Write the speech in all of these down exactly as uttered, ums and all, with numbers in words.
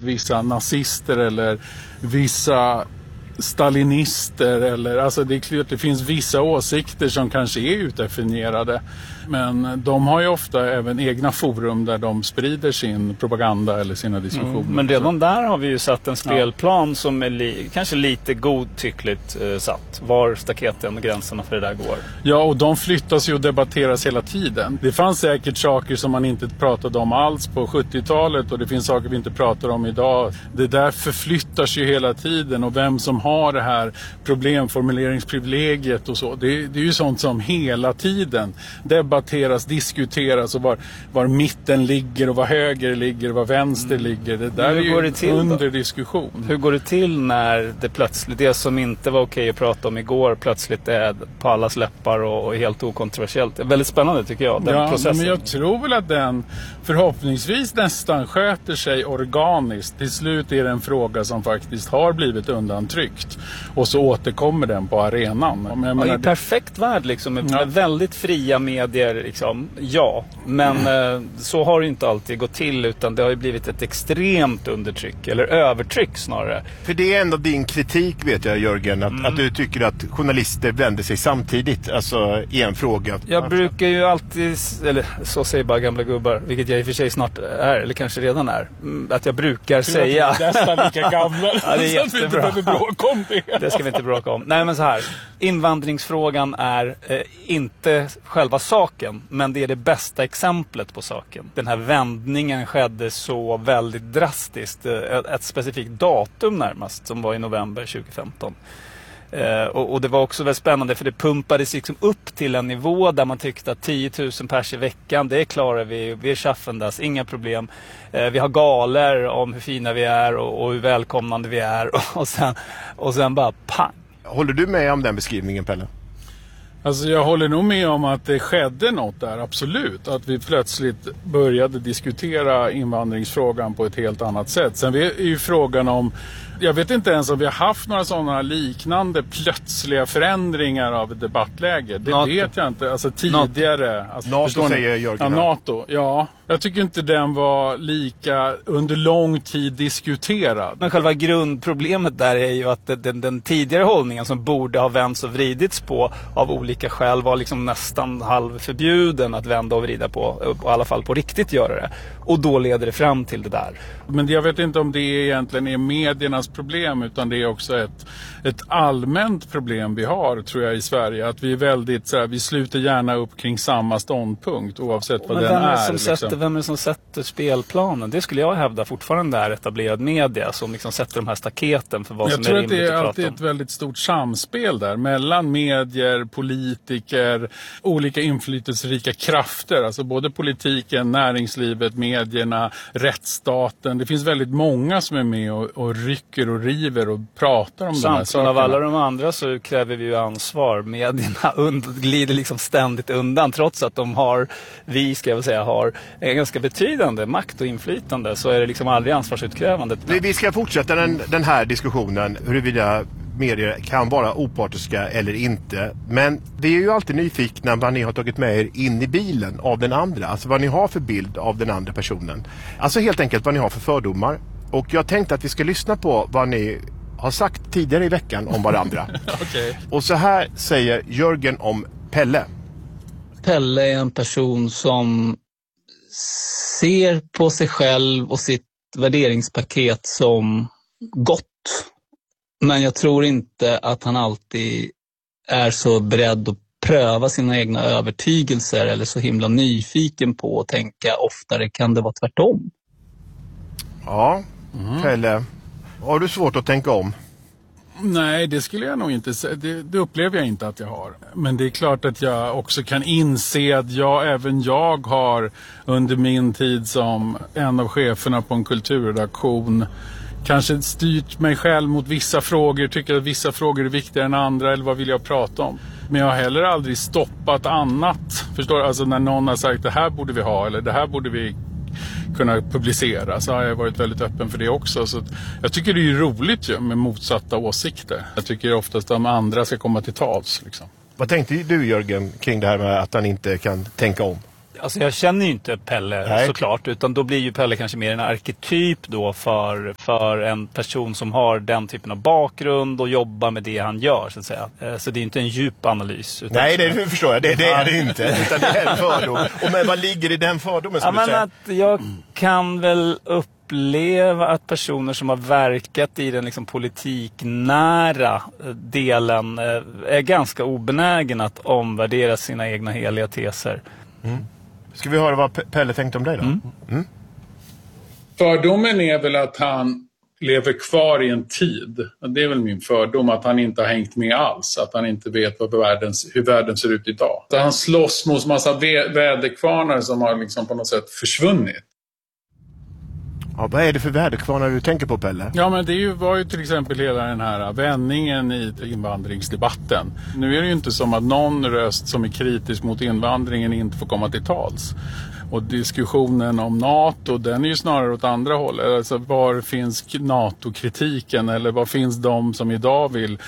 vissa nazister eller vissa stalinister eller, alltså det är klart det finns vissa åsikter som kanske är utdefinierade, men de har ju ofta även egna forum där de sprider sin propaganda eller sina diskussioner. Mm, men redan där har vi ju satt en spelplan ja. som är li- kanske lite godtyckligt eh, satt. Var staketen och gränserna för det där går. Ja, och de flyttas ju och debatteras hela tiden. Det fanns säkert saker som man inte pratade om alls på sjuttiotalet och det finns saker vi inte pratar om idag. Det där förflyttas ju hela tiden, och vem som har det här problemformuleringsprivilegiet och så. Det, det är ju sånt som hela tiden debatteras, diskuteras, och var, var mitten ligger och var höger ligger och var vänster mm. ligger. Det där är ju det under då? diskussion. Hur går det till när det plötsligt, det som inte var okej att prata om igår, plötsligt är på allas läppar och, och helt okontroversiellt? Det är väldigt spännande tycker jag, den ja, processen. Men jag tror väl att den förhoppningsvis nästan sköter sig organiskt. Till slut är det en fråga som faktiskt har blivit undantryckt. Och så återkommer den på arenan. Jag menar, ja, i perfekt värld liksom, med ja. väldigt fria medier liksom, ja. Men mm. eh, så har det inte alltid gått till, utan det har ju blivit ett extremt undertryck, eller övertryck snarare. För det är ändå din kritik, vet jag Jörgen, att, mm. att du tycker att journalister vänder sig samtidigt, alltså i en fråga. Jag brukar ju alltid, eller så säger bara gamla gubbar, vilket jag i och för sig snart är, eller kanske redan är, att jag brukar säga... Det är nästan lika gamla. Ja, det är jättebra. Det. Det ska vi inte bråka om. Nej, men så här. Invandringsfrågan är eh, inte själva saken, men det är det bästa exemplet på saken. Den här vändningen skedde så väldigt drastiskt. Ett, ett specifikt datum närmast, som var i november tjugohundrafemton. Eh, och, och det var också väldigt spännande, för det pumpades liksom upp till en nivå där man tyckte att tio tusen pers i veckan, det klarar vi, vi är schaffendas, inga problem. Eh, vi har galer om hur fina vi är och, och hur välkomnande vi är, och, och, sen, och sen bara pang. Håller du med om den beskrivningen, Pelle? Alltså jag håller nog med om att det skedde något där, absolut. Att vi plötsligt började diskutera invandringsfrågan på ett helt annat sätt. Sen är ju frågan om, jag vet inte ens om vi har haft några sådana liknande plötsliga förändringar av ett debattläge. Det NATO. vet jag inte. Alltså tidigare. Alltså, NATO säger Jörgen. Ja, NATO. Ja. Jag tycker inte den var lika under lång tid diskuterad. Men själva grundproblemet där är ju att den, den, den tidigare hållningen som borde ha vänts och vridits på av olika skäl var liksom nästan halvförbjuden att vända och vrida på. I alla fall på riktigt göra det. Och då leder det fram till det där. Men jag vet inte om det egentligen är mediernas problem, utan det är också ett, ett allmänt problem vi har, tror jag, i Sverige. Att vi är väldigt så här, vi sluter gärna upp kring samma ståndpunkt oavsett vad Men den vem är. är. Som liksom. sätter, vem är det som sätter spelplanen? Det skulle jag hävda fortfarande är etablerad media som liksom sätter de här staketen för vad jag som tror är rimligt att det är att alltid prata om. ett väldigt stort samspel där mellan medier, politiker, olika inflytelserika krafter, alltså både politiken, näringslivet, medierna, rättsstaten. Det finns väldigt många som är med och, och rycker och river och pratar om de här sakerna. Av alla de andra så kräver vi ju ansvar. Medierna und- glider liksom ständigt undan, trots att de har, vi ska jag säga, har en ganska betydande makt och inflytande, så är det liksom aldrig ansvarsutkrävandet. Vi, vi ska fortsätta den, den här diskussionen huruvida medier kan vara opartiska eller inte. Men vi är ju alltid nyfikna vad ni har tagit med er in i bilen av den andra. Alltså vad ni har för bild av den andra personen. Alltså helt enkelt vad ni har för fördomar. Och jag tänkte att vi ska lyssna på vad ni har sagt tidigare i veckan om varandra. Okay. Och så här säger Jörgen om Pelle. Pelle är en person som ser på sig själv och sitt värderingspaket som gott. Men jag tror inte att han alltid är så beredd att pröva sina egna övertygelser eller så himla nyfiken på att tänka oftare kan det vara tvärtom. Ja, mm. Pelle, har du svårt att tänka om? Nej, det skulle jag nog inte säga. Det, det upplever jag inte att jag har. Men det är klart att jag också kan inse att jag, även jag har under min tid som en av cheferna på en kulturredaktion kanske styrt mig själv mot vissa frågor, tycker att vissa frågor är viktigare än andra, eller vad vill jag prata om. Men jag har heller aldrig stoppat annat. Förstår du? Alltså när någon har sagt det här borde vi ha, eller det här borde vi kunna publicera, så har jag varit väldigt öppen för det också. Så jag tycker det är roligt ju, med motsatta åsikter. Jag tycker oftast att de andra ska komma till tals. Liksom. Vad tänkte du, Jörgen, kring det här med att han inte kan tänka om? Alltså jag känner ju inte Pelle Nej. såklart, utan då blir ju Pelle kanske mer en arketyp då för, för en person som har den typen av bakgrund och jobbar med det han gör, så att säga. Så det är inte en djup analys. Utan Nej, det förstår jag. Det, det är det inte. Utan det är en fördom. Och men vad ligger i den fördomen, ja, skulle du säga? att jag kan väl uppleva att personer som har verkat i den liksom politiknära delen är ganska obenägen att omvärdera sina egna heliga teser. Mm. Ska vi höra vad Pelle tänkte om dig då? Mm. Mm. Fördomen är väl att han lever kvar i en tid. Det är väl min fördom, att han inte har hängt med alls. Att han inte vet vad världen, hur världen ser ut idag. Så han slåss mot massa vä- väderkvarnar som har liksom på något sätt försvunnit. Ja, vad är det för väderkvarnar du tänker på, Pelle? Ja, men det är ju, var ju till exempel hela den här vändningen i invandringsdebatten. Nu är det ju inte som att någon röst som är kritisk mot invandringen inte får komma till tals. Och diskussionen om NATO, den är ju snarare åt andra hållet. Alltså, var finns NATO-kritiken, eller var finns de som idag vill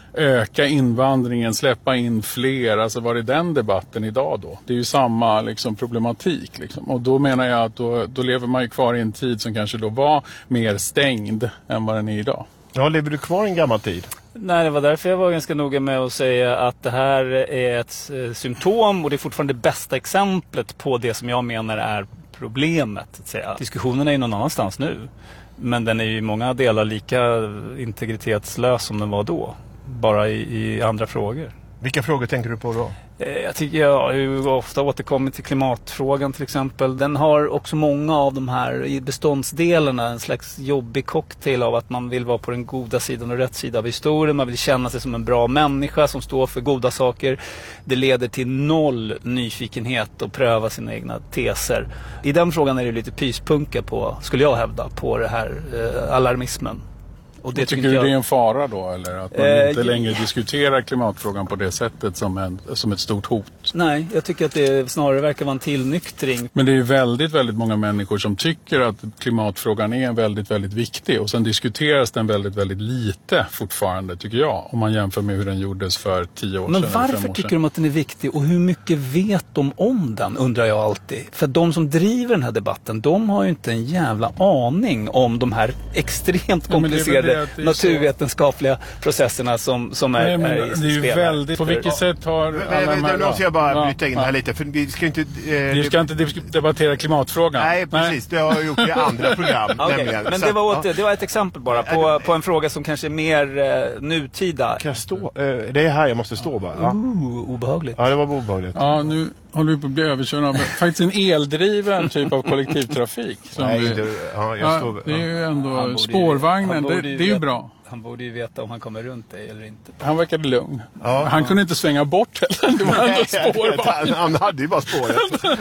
öka invandringen, släppa in fler? Alltså, var är den debatten idag då? Det är ju samma liksom, problematik. Liksom. Och då menar jag att då, då lever man ju kvar i en tid som kanske då var mer stängd än vad den är idag. Ja, lever du kvar i en gammal tid? Nej, det var därför jag var ganska noga med att säga att det här är ett symptom och det är fortfarande det bästa exemplet på det som jag menar är problemet. Att säga. Diskussionen är ju någon annanstans nu, men den är ju i många delar lika integritetslös som den var då, bara i, i andra frågor. Vilka frågor tänker du på då? Jag tycker jag har ju ofta återkommit till klimatfrågan till exempel. Den har också många av de här beståndsdelarna, en slags jobbig cocktail av att man vill vara på den goda sidan och rätt sida av historien. Man vill känna sig som en bra människa som står för goda saker. Det leder till noll nyfikenhet och pröva sina egna teser. I den frågan är det lite pyspunka på, skulle jag hävda, på det här eh, alarmismen. Och det tycker du jag... det är en fara då, eller att man eh, inte längre diskuterar klimatfrågan på det sättet som, en, som ett stort hot? Nej, jag tycker att det snarare verkar vara en tillnyktring. Men det är ju väldigt, väldigt många människor som tycker att klimatfrågan är väldigt, väldigt viktig, och sen diskuteras den väldigt, väldigt lite fortfarande, tycker jag, om man jämför med hur den gjordes för tio år Men sedan. varför eller fem år tycker sedan. de att den är viktig och hur mycket vet de om den, undrar jag alltid. För de som driver den här debatten, de har ju inte en jävla aning om de här extremt komplicerade ja, det det naturvetenskapliga processerna som, som är, Nej, men är i det är ju spel. väldigt... På vilket sätt har Men, alla men, de här... nu måste jag bara Ja, bryta in ja. här lite, för vi ska inte... Eh, Vi ska inte debattera klimatfrågan. Nej, precis. Det har jag gjort i andra program. Okay, nämligen. men Så det var, att, åter, det var ett exempel bara på, på en fråga som kanske är mer eh, nutida. Kan jag stå? Eh, det är här jag måste stå, bara. Ja, Ooh, obehagligt. ja det var obehagligt. Ja, nu håller vi på att bli överkörda av faktiskt en eldriven typ av kollektivtrafik. Som Nej, vi, inte, ja, jag ja, står... det är ju Han ändå borde ju- spårvagnen, han borde det, ju det är ju veta- bra. Han borde ju veta om han kommer runt dig eller inte. Han verkade lugn. Ja. Han kunde inte svänga bort heller. Det var ändå spårvagn. Han hade ju bara spåret.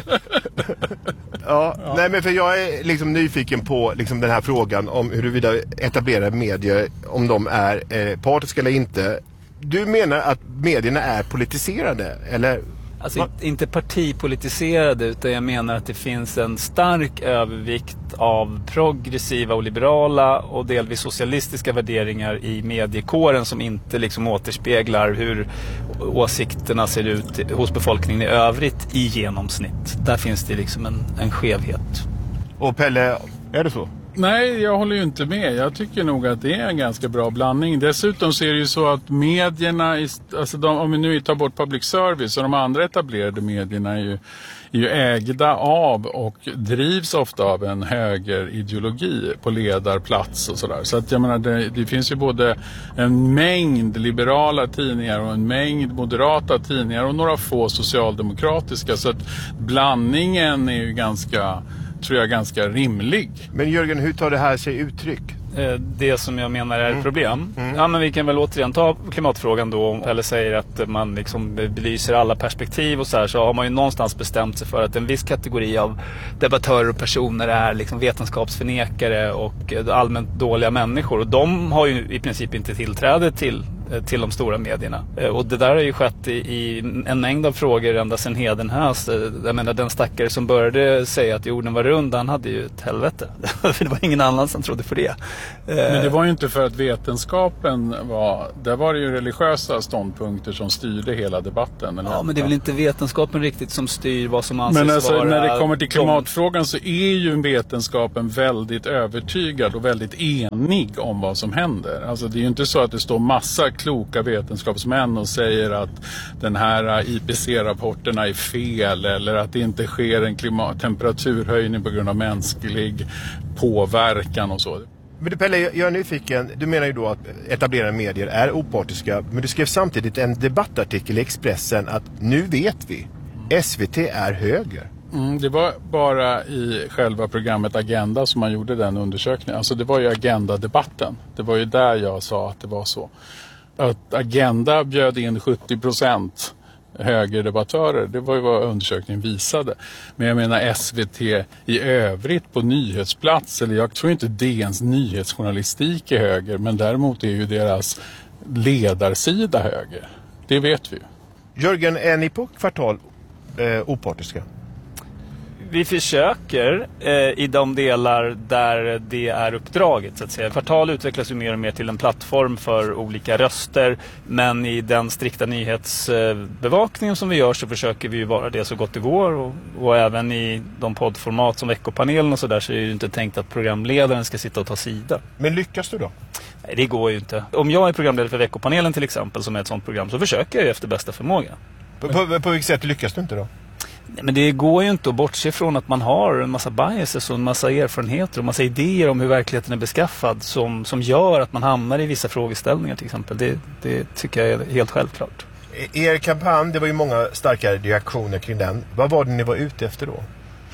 ja, ja. Nej, men för jag är liksom nyfiken på liksom den här frågan om huruvida etablerade medier, om de är eh, partiska eller inte. Du menar att medierna är politiserade, eller? Alltså Va? inte partipolitiserade, utan jag menar att det finns en stark övervikt av progressiva och liberala och delvis socialistiska värderingar i mediekåren som inte liksom återspeglar hur åsikterna ser ut hos befolkningen i övrigt i genomsnitt. Där finns det liksom en, en skevhet. Och Pelle, är det så? Nej, jag håller ju inte med. Jag tycker nog att det är en ganska bra blandning. Dessutom så är det ju så att medierna, alltså de, om vi nu tar bort public service, och de andra etablerade medierna är ju, är ju ägda av och drivs ofta av en högerideologi på ledarplats och sådär. Så att jag menar, det, det finns ju både en mängd liberala tidningar och en mängd moderata tidningar och några få socialdemokratiska. Så att blandningen är ju ganska... tror jag ganska rimlig. Men Jörgen, hur tar det här sig uttryck? Det som jag menar är ett Mm. problem. Mm. Ja, men vi kan väl återigen ta klimatfrågan då. Eller säger att man liksom belyser alla perspektiv och så här, så har man ju någonstans bestämt sig för att en viss kategori av debattörer och personer är liksom vetenskapsförnekare och allmänt dåliga människor. Och de har ju i princip inte tillträde till eh, till de stora medierna. Eh, och det där har ju skett i, i en mängd av frågor ända sedan Hedenhös. Eh, jag menar, den stackare som började säga att jorden var rund, han hade ju ett helvete. För det var ingen annan som trodde för det. Eh, Men det var ju inte för att vetenskapen var... Där var det ju religiösa ståndpunkter som styrde hela debatten. Eller? Ja, men det är väl inte vetenskapen riktigt som styr vad som anses Men alltså, vara... när det kommer till klimatfrågan så är ju vetenskapen väldigt övertygad och väldigt enig om vad som händer. Alltså det är ju inte så att det står massa kloka vetenskapsmän och säger att den här I P C C-rapporterna är fel eller att det inte sker en klimat- temperaturhöjning på grund av mänsklig påverkan och så. Men du Pelle, jag är nyfiken. Du menar ju då att etablerade medier är opartiska. Men du skrev samtidigt en debattartikel i Expressen att nu vet vi, S V T är höger. Mm, det var bara i själva programmet Agenda som man gjorde den undersökningen. Alltså det var ju Agenda-debatten. Det var ju där jag sa att det var så. Att Agenda bjöd in sjuttio procent högerdebattörer. Det var ju vad undersökningen visade. Men jag menar S V T i övrigt på nyhetsplats. Eller jag tror inte D N:s nyhetsjournalistik är höger. Men däremot är ju deras ledarsida höger. Det vet vi ju. Jörgen, är ni på Kvartal eh, opartiska? Vi försöker eh, i de delar där det är uppdraget så att säga. Kvartal utvecklas ju mer och mer till en plattform för olika röster, men i den strikta nyhetsbevakningen som vi gör så försöker vi ju vara det så gott det går, och, och även i de poddformat som Veckopanelen och så där så är det ju inte tänkt att programledaren ska sitta och ta sida. Men lyckas du då? Nej, det går ju inte. Om jag är programledare för Veckopanelen till exempel, som är ett sånt program, så försöker jag ju efter bästa förmåga. På, på, på vilket sätt lyckas du inte då? Nej, men det går ju inte att bortse från att man har en massa biases och en massa erfarenheter och en massa idéer om hur verkligheten är beskaffad som, som gör att man hamnar i vissa frågeställningar till exempel. Det, det tycker jag är helt självklart. Er kampanj, det var ju många starka reaktioner kring den. Vad var det ni var ute efter då?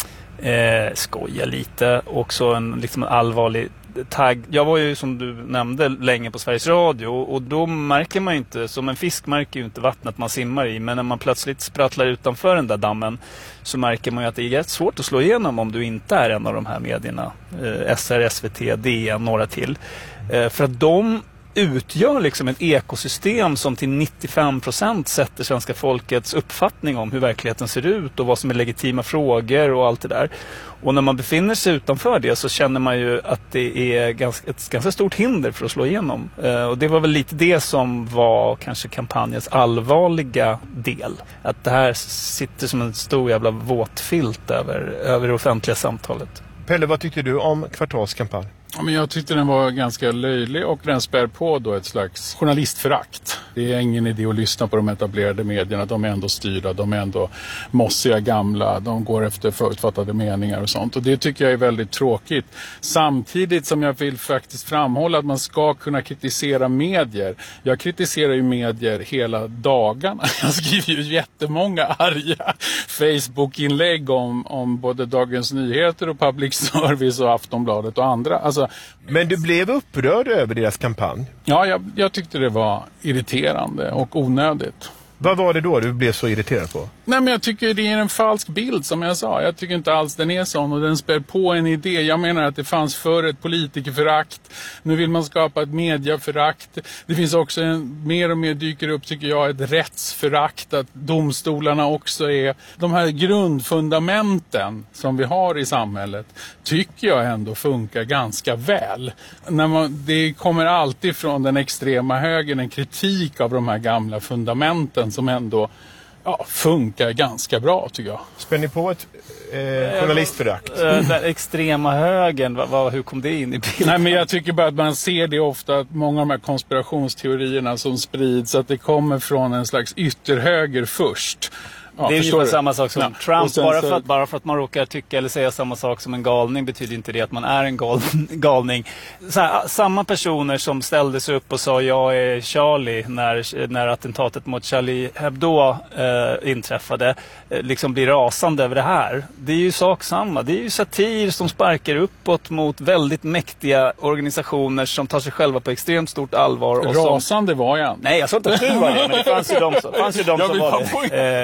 Eh, skoja lite. Också en liksom allvarlig tagg. Jag var ju som du nämnde länge på Sveriges Radio, och då märker man ju inte, som en fisk märker ju inte vattnet man simmar i, men när man plötsligt sprattlar utanför den där dammen så märker man ju att det är rätt svårt att slå igenom om du inte är en av de här medierna. Eh, S R, S V T, D N, några till. Eh, för att de utgör liksom ett ekosystem som till nittiofem procent sätter svenska folkets uppfattning om hur verkligheten ser ut och vad som är legitima frågor och allt det där. Och när man befinner sig utanför det så känner man ju att det är ganska, ett ganska stort hinder för att slå igenom. Eh, och det var väl lite det som var kanske kampanjens allvarliga del. Att det här sitter som en stor jävla våtfilt över, över det offentliga samtalet. Pelle, vad tyckte du om Kvartals kampanj? Ja, men jag tyckte den var ganska löjlig och den spär på då ett slags journalistförakt. Det är ingen idé att lyssna på de etablerade medierna. De är ändå styrda, de är ändå mossiga gamla. De går efter förutfattade meningar och sånt. Och det tycker jag är väldigt tråkigt. Samtidigt som jag vill faktiskt framhålla att man ska kunna kritisera medier. Jag kritiserar ju medier hela dagarna. Jag skriver ju jättemånga arga Facebook-inlägg om, om både Dagens Nyheter och Public Service och Aftonbladet och andra. Alltså, men du blev upprörd över deras kampanj? Ja, jag, jag tyckte det var irriterande och onödigt. Vad var det då du blev så irriterad på? Nej, men jag tycker det är en falsk bild som jag sa. Jag tycker inte alls den är sån och den spär på en idé. Jag menar att det fanns förr ett politikerförakt. Nu vill man skapa ett mediaförakt. Det finns också en, mer och mer dyker upp tycker jag ett rättsförakt. Att domstolarna också är de här grundfundamenten som vi har i samhället. Tycker jag ändå funkar ganska väl. När man, det kommer alltid från den extrema högern en kritik av de här gamla fundamenten som ändå ja, funkar ganska bra tycker jag. Spänner ni på ett eh, journalistförakt? Den extrema högern, vad, vad, hur kom det in i bilden? Nej, men jag tycker bara att man ser det ofta att många av de här konspirationsteorierna som sprids att det kommer från en slags ytterhöger först. Ja, det är ungefär du? samma sak som ja. Trump. Bara, så... för att, bara för att man råkar tycka eller säga samma sak som en galning betyder inte det att man är en gal, galning. Så här, samma personer som ställde sig upp och sa jag är Charlie när, när attentatet mot Charlie Hebdo eh, inträffade eh, liksom blir rasande över det här. Det är ju sak samma. Det är ju satir som sparkar uppåt mot väldigt mäktiga organisationer som tar sig själva på extremt stort allvar. Och rasande som... var jag. Nej, jag sa inte att du var det, men det fanns ju de som, fanns ju de som var det. Eh,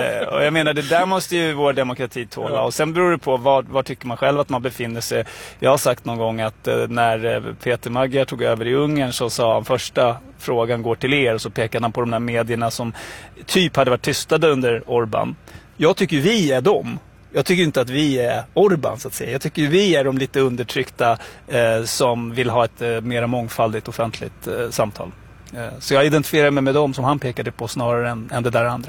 Och jag menar, det där måste ju vår demokrati tåla. Och sen beror det på var, var tycker man själv att man befinner sig. Jag har sagt någon gång att eh, när Peter Magyar tog över i Ungern så sa han första frågan går till er. Och så pekade han på de här medierna som typ hade varit tystade under Orbán. Jag tycker vi är dem. Jag tycker inte att vi är Orbán så att säga. Jag tycker vi är de lite undertryckta eh, som vill ha ett eh, mer mångfaldigt offentligt eh, samtal. Eh, så jag identifierar mig med dem som han pekade på snarare än, än det där andra.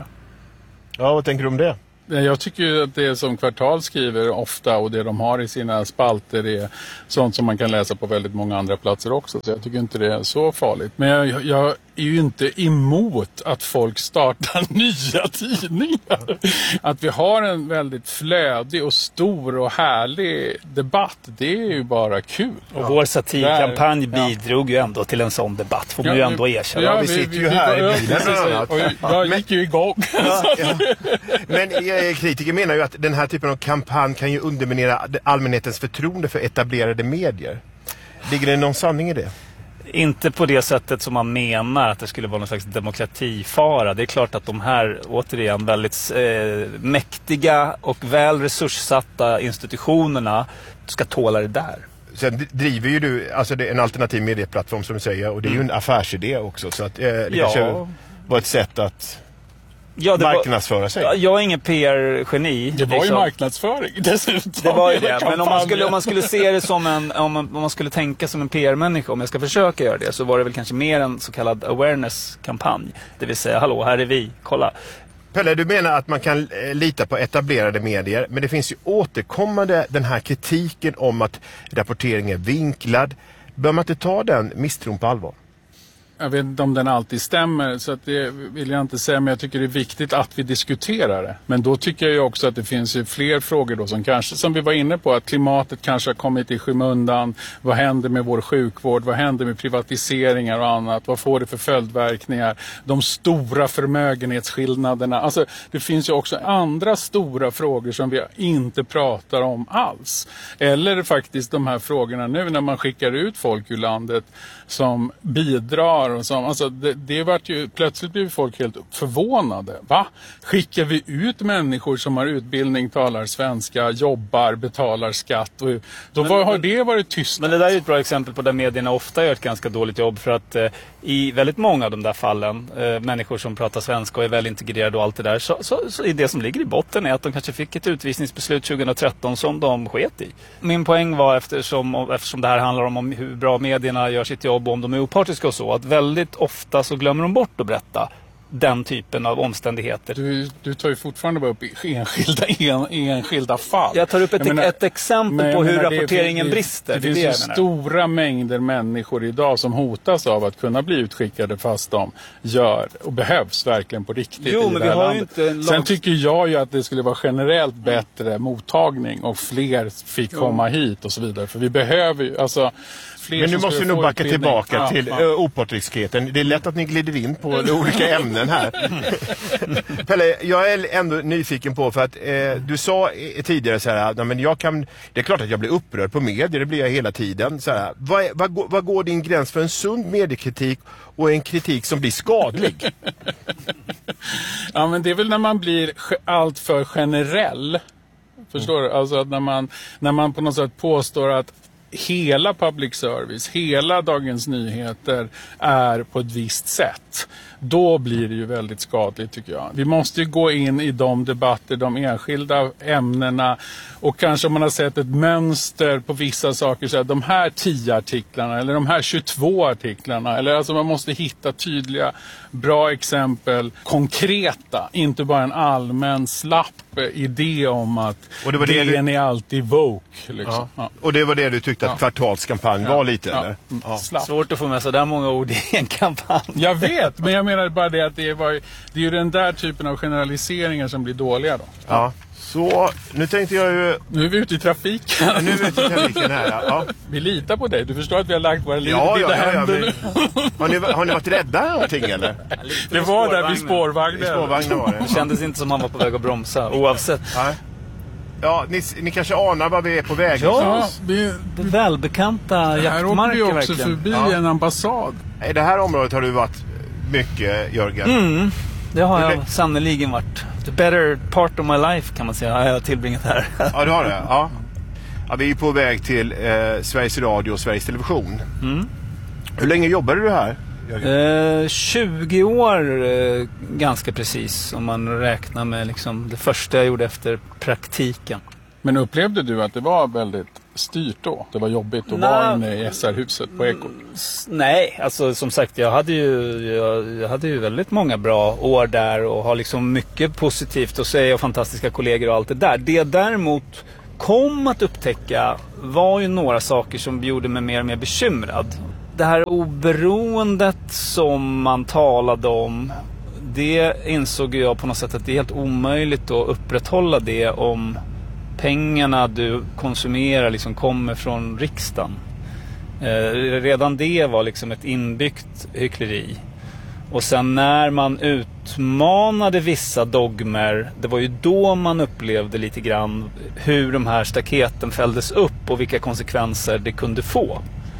Ja, vad tänker du om det? Jag tycker ju att det som Kvartal skriver ofta och det de har i sina spalter är sånt som man kan läsa på väldigt många andra platser också. Så jag tycker inte det är så farligt. Men jag, jag är ju inte emot att folk startar nya tidningar. Att vi har en väldigt flödig och stor och härlig debatt, det är ju bara kul. Och ja. Vår satirkampanj bidrog ju ändå till en sån debatt, får man ja, ju ändå erkänna. Ja, vi, vi sitter vi, ju här vi, i bilen. Och jag gick ju igång. Ja, ja. Men kritiker menar ju att den här typen av kampanj kan ju underminera allmänhetens förtroende för etablerade medier. Ligger det någon sanning i det? Inte på det sättet som man menar att det skulle vara någon slags demokratifara. Det är klart att de här, återigen, väldigt eh, mäktiga och väl resurssatta institutionerna ska tåla det där. Sen driver ju du alltså det är en alternativ medieplattform som du säger, och det är ju en affärsidé också. Så att, eh, det ja. kanske var ett sätt att ja, marknadsföra var, sig. Ja, jag är ingen P R-geni. Det var liksom ju marknadsföring dessutom. Det var ju det. Men om man, skulle, om man skulle se det som en, om man, om man skulle tänka som en P R-människa, om jag ska försöka göra det, så var det väl kanske mer en så kallad awareness-kampanj. Det vill säga, hallå, här är vi, kolla. Pelle, du menar att man kan eh, lita på etablerade medier, men det finns ju återkommande den här kritiken om att rapporteringen är vinklad. Bör man inte ta den misstron på allvar? Jag vet inte om den alltid stämmer, så att det vill jag inte säga, men jag tycker det är viktigt att vi diskuterar det. Men då tycker jag ju också att det finns ju fler frågor då som kanske, som vi var inne på, att klimatet kanske har kommit i skymundan. Vad händer med vår sjukvård? Vad händer med privatiseringar och annat? Vad får det för följdverkningar? De stora förmögenhetsskillnaderna. Alltså det finns ju också andra stora frågor som vi inte pratar om alls. Eller faktiskt de här frågorna nu när man skickar ut folk ur landet som bidrar och som, alltså det, det vart ju, plötsligt blev folk helt förvånade. Va? Skickar vi ut människor som har utbildning, talar svenska, jobbar, betalar skatt? Och då men, var, har det varit tyst. Men det där är ett bra exempel på där medierna ofta gör ett ganska dåligt jobb, för att eh, i väldigt många av de där fallen, eh, människor som pratar svenska och är väl integrerade och allt det där, så, så, så är det som ligger i botten är att de kanske fick ett utvisningsbeslut tjugohundratretton som de sket i. Min poäng var, eftersom, eftersom det här handlar om, om hur bra medierna gör sitt jobb och om de är opartiska och så, att väldigt ofta så glömmer de bort att berätta den typen av omständigheter. Du, du tar ju fortfarande bara upp enskilda, en, enskilda fall. Jag tar upp ett, menar, ett exempel på hur rapporteringen det, det, brister. Det, det, det finns ju stora mängder människor idag som hotas av att kunna bli utskickade fast de gör och behövs verkligen på riktigt. Jo, i men det här vi har landet. ju inte Sen tycker jag ju att det skulle vara generellt bättre mottagning och fler fick jo. komma hit och så vidare. För vi behöver ju, alltså men nu måste vi nog backa tillbaka ja, till ja. opartiskheten. Det är lätt att ni glider in på olika ämnen här. Pelle, jag är ändå nyfiken på, för att eh, du sa tidigare så här, men jag kan, det är klart att jag blir upprörd på medier, det blir jag hela tiden. Så här, vad, vad, vad går din gräns för en sund mediekritik och en kritik som blir skadlig? Ja, men det är väl när man blir allt för generell. Förstår du? Alltså att när man, när man på något sätt påstår att hela public service, hela Dagens Nyheter är på ett visst sätt. Då blir det ju väldigt skadligt, tycker jag. Vi måste ju gå in i de debatter, de enskilda ämnena, och kanske om man har sett ett mönster på vissa saker, så att de här tio artiklarna eller de här tjugotvå artiklarna, eller alltså man måste hitta tydliga, bra exempel, konkreta, inte bara en allmän slapp idé om att och det var det du... är alltid woke. Liksom. Ja. Ja. Och det var det du tyckte att ja. kvartalskampanj ja. var lite, ja. eller? Ja. Svårt att få med så där många ord i en kampanj. Jag vet, men jag menar bara det att det, var, det är ju den där typen av generaliseringar som blir dåliga då. Ja. Så, nu tänkte jag ju... Nu är vi ute i trafiken. Ja, nu är vi ute i trafiken här, ja. ja. Vi litar på dig. Du förstår att vi har lagt våra liv ja, i ja, dina ja, händer. Ja, har, ni, har ni varit rädda någonting, eller? Det var där vid spårvagnen. Vid spårvagnen var det. Det kändes inte som han var på väg att bromsa, oavsett. Ja, ja ni, ni kanske anar vad vi är på väg. Ja, vi, det välbekanta jaktmarker. Här åker vi också verkligen. förbi ja. en ambassad. I det här området har du varit mycket, Jörgen. Mm, det har jag sannoliken varit. the better part of my life kan man säga. Jag har tillbringat här. Ja, du har det. Ja. Ja, vi är på väg till eh, Sveriges Radio och Sveriges Television. Mm. Hur länge jobbade du här? Eh, tjugo år eh, ganska precis, om man räknar med liksom det första jag gjorde efter praktiken. Men upplevde du att det var väldigt styrt då? Det var jobbigt att Nej. vara inne i S R-huset på Ekot? Nej, alltså som sagt, jag hade ju jag, jag hade ju väldigt många bra år där och har liksom mycket positivt att säga och fantastiska kollegor och allt det där. Det jag däremot kom att upptäcka var ju några saker som gjorde mig mer och mer bekymrad. Det här oberoendet som man talade om, det insåg jag på något sätt att det är helt omöjligt att upprätthålla det om pengarna du konsumerar liksom kommer från riksdagen. Eh, redan det var liksom ett inbyggt hyckleri. Och sen när man utmanade vissa dogmer, det var ju då man upplevde lite grann hur de här staketen fälldes upp och vilka konsekvenser det kunde få.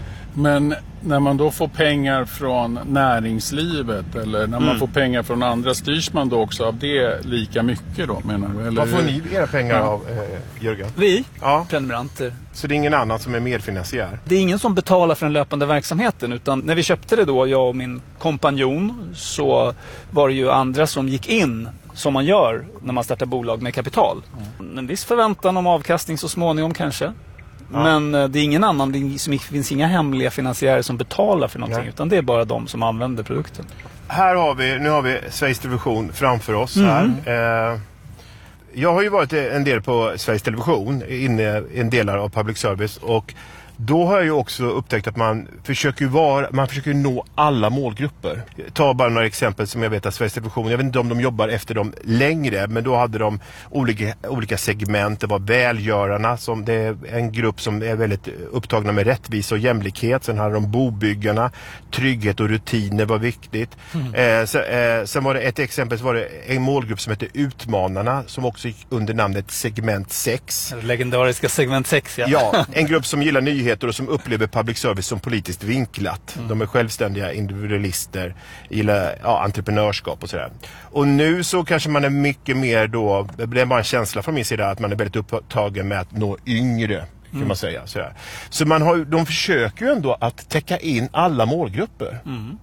Men när man då får pengar från näringslivet eller när man Mm. får pengar från andra, styrs man då också av det lika mycket då, menar du? Eller Vad får hur? ni era pengar Ja. av, eh, Jörgen? Vi, Ja, prenumeranter, så det är ingen annan som är medfinansiär? det är ingen som betalar för den löpande verksamheten, utan när vi köpte det då, jag och min kompanjon, så var det ju andra som gick in som man gör när man startar bolag med kapital. Mm. En viss förväntan om avkastning så småningom kanske. Ja. Men eh, det är ingen annan, det är- det finns inga hemliga finansiärer som betalar för någonting, Nej. utan det är bara de som använder produkten. Här har vi, nu har vi Sveriges Television framför oss Mm. här. Eh, jag har ju varit en del på Sveriges Television, inne i en delar av public service, och då har jag ju också upptäckt att man försöker vara, man försöker nå alla målgrupper. Ta bara några exempel som jag vet att Sveriges Television, jag vet inte om de jobbar efter dem längre, men då hade de olika, olika segment. Det var välgörarna, som det är en grupp som är väldigt upptagna med rättvisa och jämlikhet. Sen hade de bobyggarna, trygghet och rutiner var viktigt. Mm. Eh, så, eh, sen var det ett exempel, så var det en målgrupp som heter Utmanarna, som också gick under namnet segment sex. Legendariska segment sex, ja. Ja, en grupp som gillar nyheter och som upplever public service som politiskt vinklat. Mm. De är självständiga individualister, gillar ja, entreprenörskap och sådär. Och nu så kanske man är mycket mer då, det är bara en känsla från min sida att man är väldigt upptagen med att nå yngre, kan mm. man säga. Sådär. Så man har, de försöker ju ändå att täcka in alla målgrupper. Mm.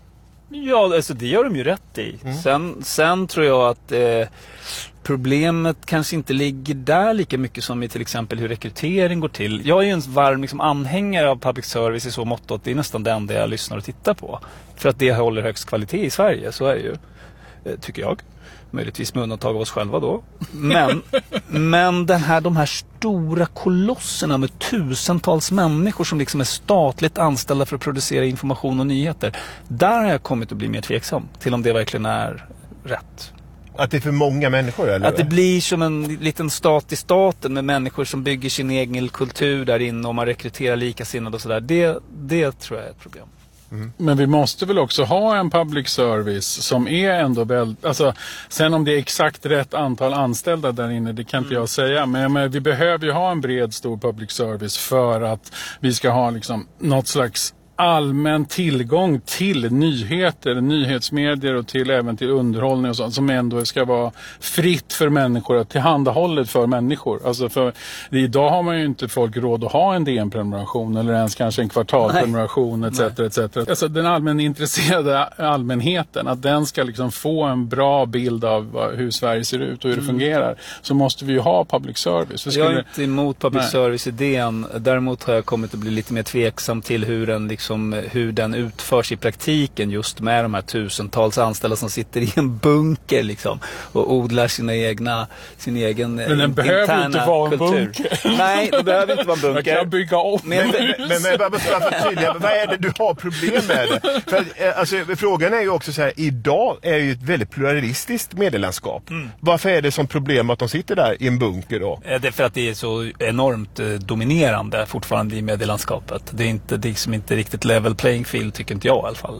Ja, alltså det gör de ju rätt i. Mm. Sen, sen tror jag att eh, problemet kanske inte ligger där lika mycket som i till exempel hur rekrytering går till. Jag är ju en varm liksom, anhängare av public service i så mått att det är nästan det enda jag lyssnar och tittar på. För att det håller högst kvalitet i Sverige, så är det ju. Eh, tycker jag. Möjligtvis med undantag av oss själva då. Men, men den här, de här stora kolosserna med tusentals människor som liksom är statligt anställda för att producera information och nyheter. Där har jag kommit att bli mer tveksam till om det verkligen är rätt. Att det är för många människor, eller? Att det blir som en liten stat i staten med människor som bygger sin egen kultur där inne och man rekryterar likasinnade och sådär. Det, det tror jag är ett problem. Mm. Men vi måste väl också ha en public service som är ändå väldigt, alltså sen om det är exakt rätt antal anställda där inne, det kan inte Mm. jag säga, men, men vi behöver ju ha en bred stor public service för att vi ska ha liksom något slags allmän tillgång till nyheter, nyhetsmedier och till även till underhållning och sånt som ändå ska vara fritt för människor, att tillhandahållet för människor. Alltså för idag har man ju inte folk råd att ha en D N-prenumeration eller ens kanske en kvartalprenumeration et cetera et cetera. Alltså den allmänintresserade allmänheten, att den ska liksom få en bra bild av hur Sverige ser ut och hur det Mm. fungerar, så måste vi ju ha public service. För skulle... Jag är inte emot public Nej. service-idén. Däremot har jag kommit att bli lite mer tveksam till hur den, liksom, hur den utförs i praktiken, just med de här tusentals anställda som sitter i en bunker liksom, och odlar sina egna, sin egen Men den eh, behöver interna inte vara en kultur. bunker. Nej, det behöver inte vara en Man bunker. kan bygga om. Men, Men, men, men, men bara för att förtydliga, vad är det du har problem med det? För, eh, alltså, frågan är ju också så här, idag är ju ett väldigt pluralistiskt medielandskap. Mm. Varför är det som problem att de sitter där i en bunker då? det är för att det är så enormt eh, dominerande fortfarande i medielandskapet. Det är inte, det är liksom inte riktigt level playing field, tycker inte jag i alla fall.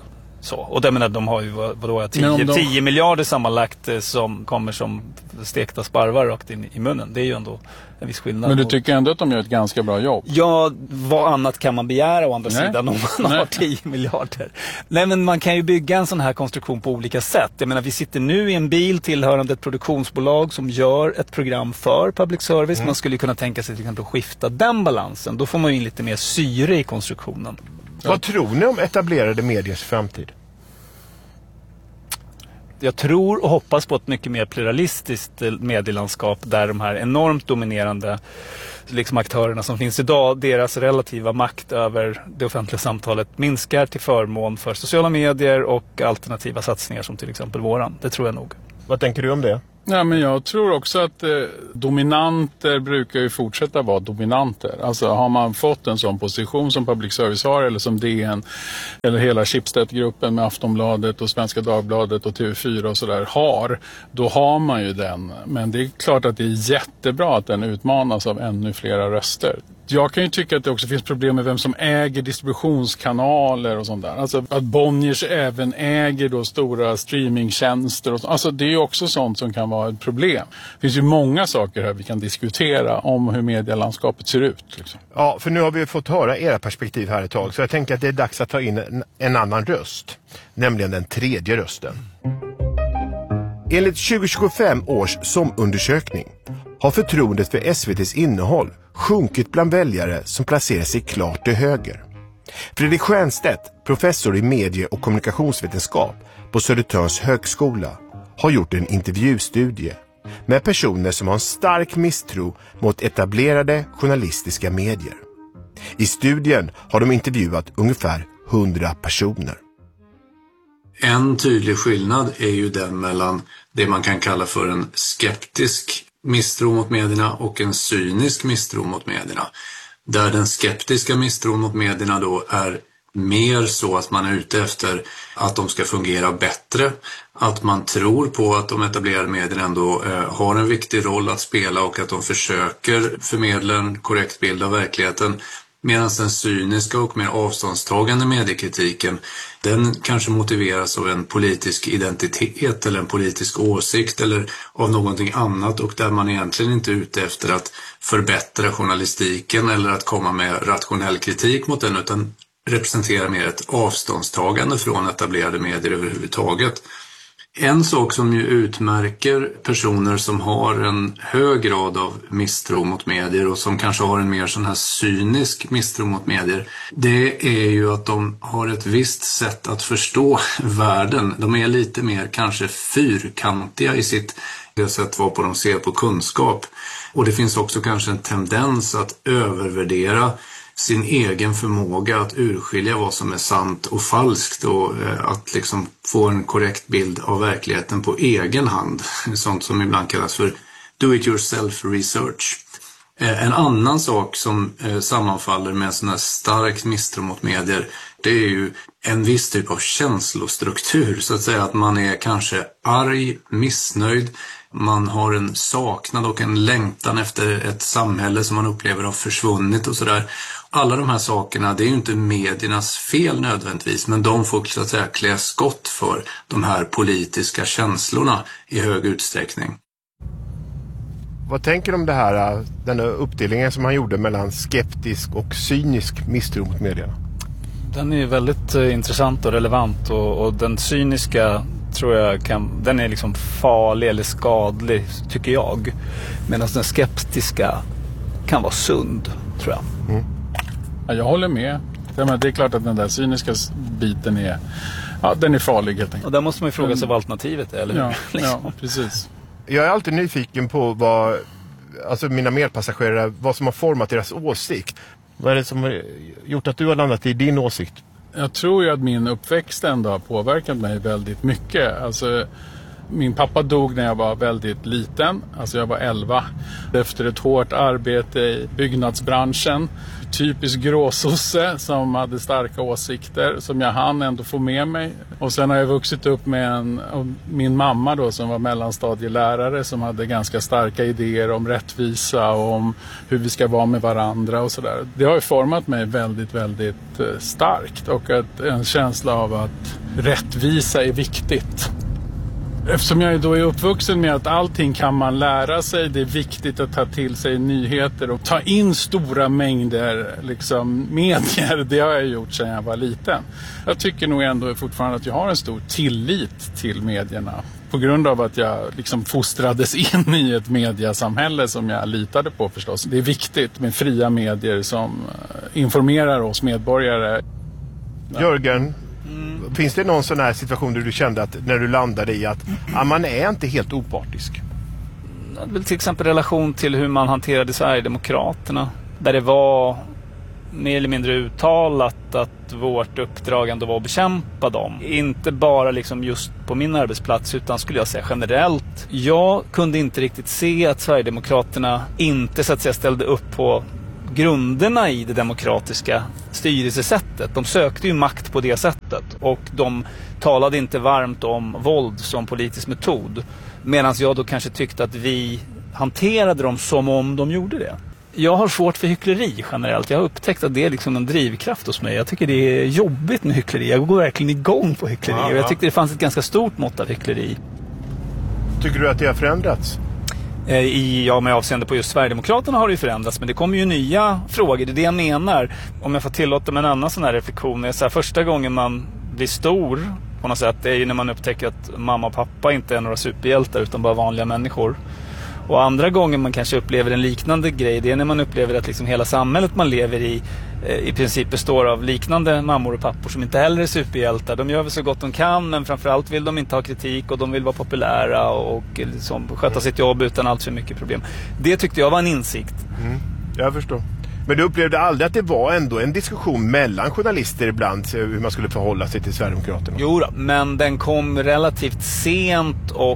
Så. Och det menar, de har ju vadå, tio, de... tio miljarder sammanlagt som kommer som stekta sparvar rakt in i munnen. Det är ju ändå en viss skillnad. Men du tycker ändå att de gör ett ganska bra jobb? Ja, vad annat kan man begära å andra Nej. sidan om man Nej. har tio miljarder? Nej, men man kan ju bygga en sån här konstruktion på olika sätt. Jag menar, vi sitter nu i en bil tillhörande ett produktionsbolag som gör ett program för public service. Mm. Man skulle kunna tänka sig till exempel att skifta den balansen. Då får man ju in lite mer syre i konstruktionen. Ja. Vad tror ni om etablerade mediers framtid? Jag tror och hoppas på ett mycket mer pluralistiskt medielandskap där de här enormt dominerande liksom aktörerna som finns idag, deras relativa makt över det offentliga samtalet minskar till förmån för sociala medier och alternativa satsningar som till exempel våran. Det tror jag nog. Vad tänker du om det? Ja, men jag tror också att eh, dominanter brukar ju fortsätta vara dominanter. Alltså har man fått en sån position som public service har eller som D N eller hela Schibsted-gruppen med Aftonbladet och Svenska Dagbladet och T V fyra och sådär har, då har man ju den. Men det är klart att det är jättebra att den utmanas av ännu flera röster. Jag kan ju tycka att det också finns problem med vem som äger distributionskanaler och sånt där. Alltså att Bonniers även äger då stora streamingtjänster och så. Alltså det är ju också sånt som kan vara ett problem. Det finns ju många saker här vi kan diskutera om hur medielandskapet ser ut. Liksom. Ja, för nu har vi fått höra era perspektiv här ett tag. Så jag tänker att det är dags att ta in en, en annan röst. Nämligen den tredje rösten. Enligt tjugo tjugofem års SOM-undersökning har förtroendet för S V T:s innehåll sjunkit bland väljare som placerar sig klart till höger. Fredrik Stiernstedt, professor i medie- och kommunikationsvetenskap på Södertörns högskola, har gjort en intervjustudie med personer som har en stark misstro mot etablerade journalistiska medier. I studien har de intervjuat ungefär hundra personer. En tydlig skillnad är ju den mellan det man kan kalla för en skeptisk misstro mot medierna och en cynisk misstro mot medierna. Där den skeptiska misstron mot medierna då är mer så att man är ute efter att de ska fungera bättre. Att man tror på att de etablerade medierna ändå eh, har en viktig roll att spela och att de försöker förmedla en korrekt bild av verkligheten. Medan den cyniska och mer avståndstagande mediekritiken, den kanske motiveras av en politisk identitet eller en politisk åsikt eller av någonting annat, och där man egentligen inte är ute efter att förbättra journalistiken eller att komma med rationell kritik mot den, utan representerar mer ett avståndstagande från etablerade medier överhuvudtaget. En sak som ju utmärker personer som har en hög grad av misstro mot medier och som kanske har en mer sån här cynisk misstro mot medier, det är ju att de har ett visst sätt att förstå världen. De är lite mer kanske fyrkantiga i sitt sätt varpå de ser på kunskap. Och det finns också kanske en tendens att övervärdera sin egen förmåga att urskilja vad som är sant och falskt och att liksom få en korrekt bild av verkligheten på egen hand. Sånt som ibland kallas för do-it-yourself research. En annan sak som sammanfaller med en sån här stark misstro mot medier, det är ju en viss typ av känslostruktur. Så att säga att man är kanske arg, missnöjd. Man har en saknad och en längtan efter ett samhälle som man upplever har försvunnit och sådär. Alla de här sakerna, det är ju inte mediernas fel nödvändigtvis, men de får så att säga klä skott för de här politiska känslorna i hög utsträckning. Vad tänker du om det här, den här uppdelningen som han gjorde mellan skeptisk och cynisk misstro mot medierna? Den är väldigt eh, intressant och relevant, och, och den cyniska tror jag kan, den är liksom farlig eller skadlig tycker jag. Medan den skeptiska kan vara sund, tror jag. Mm. Ja, jag håller med. Det är klart att den där cyniska biten är, ja, den är farlig helt enkelt. Och där måste man ju fråga sig vad alternativet är, eller hur? Ja, liksom. ja, precis. Jag är alltid nyfiken på vad, alltså mina medpassagerare, vad som har format deras åsikt. Vad är det som har gjort att du har landat i din åsikt? Jag tror ju att min uppväxt ändå har påverkat mig väldigt mycket. Alltså, min pappa dog när jag var väldigt liten. Alltså jag var elva. Efter ett hårt arbete i byggnadsbranschen. typisk gråsosse som hade starka åsikter som jag hann ändå få med mig. Och sen har jag vuxit upp med en, min mamma då som var mellanstadielärare som hade ganska starka idéer om rättvisa och om hur vi ska vara med varandra och sådär. Det har ju format mig väldigt, väldigt starkt och att, en känsla av att rättvisa är viktigt. Eftersom jag då är uppvuxen med att allting kan man lära sig, det är viktigt att ta till sig nyheter och ta in stora mängder liksom, medier. Det har jag gjort sedan jag var liten. Jag tycker nog ändå fortfarande att jag har en stor tillit till medierna. På grund av att jag liksom fostrades in i ett mediasamhälle som jag litade på förstås. Det är viktigt med fria medier som informerar oss medborgare. Jörgen, mm. finns det någon sån här situation där du kände att när du landade i att ja, man är inte helt opartisk? Till exempel relation till hur man hanterade Sverigedemokraterna. Där det var mer eller mindre uttalat att vårt uppdrag ändå var att bekämpa dem. Inte bara liksom just på min arbetsplats utan skulle jag säga generellt. Jag kunde inte riktigt se att Sverigedemokraterna inte så att säga ställde upp på grunderna i det demokratiska styrelsesättet. De sökte ju makt på det sättet och de talade inte varmt om våld som politisk metod. Medan jag då kanske tyckte att vi hanterade dem som om de gjorde det. Jag har svårt för hyckleri generellt. Jag har upptäckt att det är liksom en drivkraft hos mig. Jag tycker det är jobbigt med hyckleri. Jag går verkligen igång på hyckleri. Ja, ja. Och jag tyckte det fanns ett ganska stort mått av hyckleri. Tycker du att det har förändrats? I, ja, med avseende på just Sverigedemokraterna har det ju förändrats, men det kommer ju nya frågor, det är det jag menar. Om jag får tillåta mig en annan sån här reflektion, är så här, första gången man blir stor på något sätt, det är ju när man upptäcker att mamma och pappa inte är några superhjältar utan bara vanliga människor. Och andra gången man kanske upplever en liknande grej, det är när man upplever att liksom hela samhället man lever i i princip består av liknande mammor och pappor som inte heller är superhjältar. De gör väl så gott de kan, men framförallt vill de inte ha kritik och de vill vara populära och liksom sköta sitt jobb utan allt för mycket problem. Det tyckte jag var en insikt. Mm, jag förstår. Men du upplevde aldrig att det var ändå en diskussion mellan journalister ibland hur man skulle förhålla sig till Sverigedemokraterna? Jo då, men den kom relativt sent och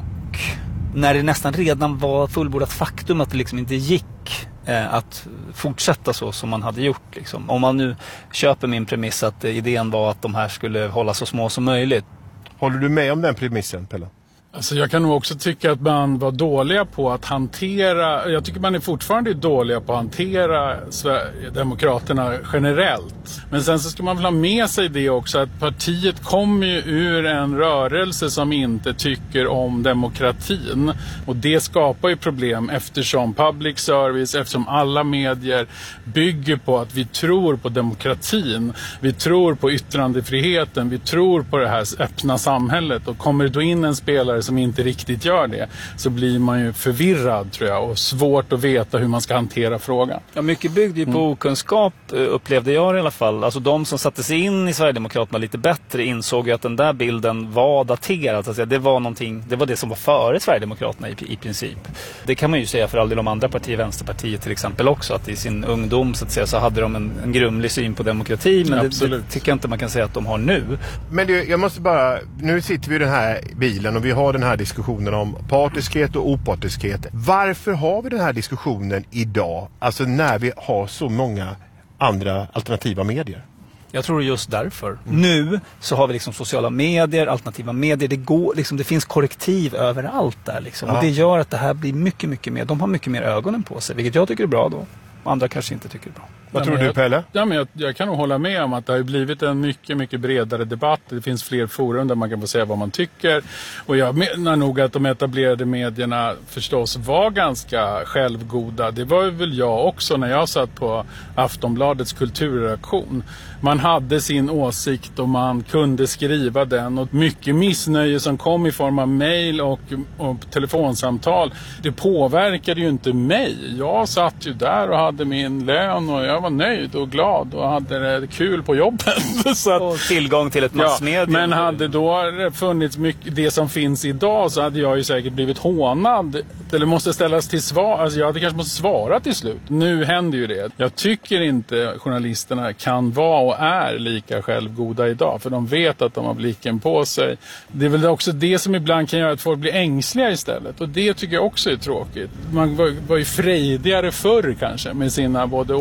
när det nästan redan var fullbordat faktum att det liksom inte gick eh, att fortsätta så som man hade gjort. Liksom. Om man nu köper min premiss att eh, idén var att de här skulle hålla så små som möjligt. Håller du med om den premissen, Pelle? Alltså jag kan nog också tycka att man var dåliga på att hantera, jag tycker man är fortfarande dåliga på att hantera Sverigedemokraterna generellt. Men sen så ska man väl ha med sig det också att partiet kommer ju ur en rörelse som inte tycker om demokratin. Och det skapar ju problem eftersom public service, eftersom alla medier bygger på att vi tror på demokratin. Vi tror på yttrandefriheten, vi tror på det här öppna samhället. Och kommer då in en spelare som inte riktigt gör det så blir man ju förvirrad tror jag och svårt att veta hur man ska hantera frågan. Ja, mycket byggde ju på mm. okunskap upplevde jag i alla fall. Alltså de som satte sig in i Sverigedemokraterna lite bättre insåg ju att den där bilden var daterad. Alltså, det var någonting, det var det som var före Sverigedemokraterna i, i princip. Det kan man ju säga för all del om andra partier, Vänsterpartiet till exempel också, att i sin ungdom så att säga så hade de en, en grumlig syn på demokrati, men det, det tycker jag inte man kan säga att de har nu. Men det, jag måste bara, nu sitter vi i den här bilen och vi har den här diskussionen om partiskhet och opartiskhet. Varför har vi den här diskussionen idag? Alltså när vi har så många andra alternativa medier. Jag tror just därför. Mm. Nu så har vi liksom sociala medier, alternativa medier. Det, går, liksom, det finns korrektiv överallt där. Liksom. Ja. Och det gör att det här blir mycket, mycket mer. De har mycket mer ögonen på sig, vilket jag tycker är bra då. Andra kanske inte tycker är bra. Vad ja, tror du, jag, Pelle? Ja, men jag, jag kan nog hålla med om att det har blivit en mycket, mycket bredare debatt. Det finns fler forum där man kan få säga vad man tycker. Och jag menar nog att de etablerade medierna förstås var ganska självgoda. Det var väl jag också när jag satt på Aftonbladets kulturredaktion. Man hade sin åsikt och man kunde skriva den. Och mycket missnöje som kom i form av mejl och, och telefonsamtal, det påverkade ju inte mig. Jag satt ju där och hade min lön och jag var nöjd och glad och hade det kul på jobbet. Så att, och tillgång till ett massmedium. Ja, men hade då funnits mycket, det som finns idag, så hade jag ju säkert blivit hånad. Eller måste ställas till svar. Alltså jag hade kanske måste svara till slut. Nu händer ju det. Jag tycker inte journalisterna kan vara och är lika självgoda idag. För de vet att de har blicken på sig. Det är väl också det som ibland kan göra att folk blir ängsliga istället. Och det tycker jag också är tråkigt. Man var, var ju frejdigare förr kanske med sina både åsikter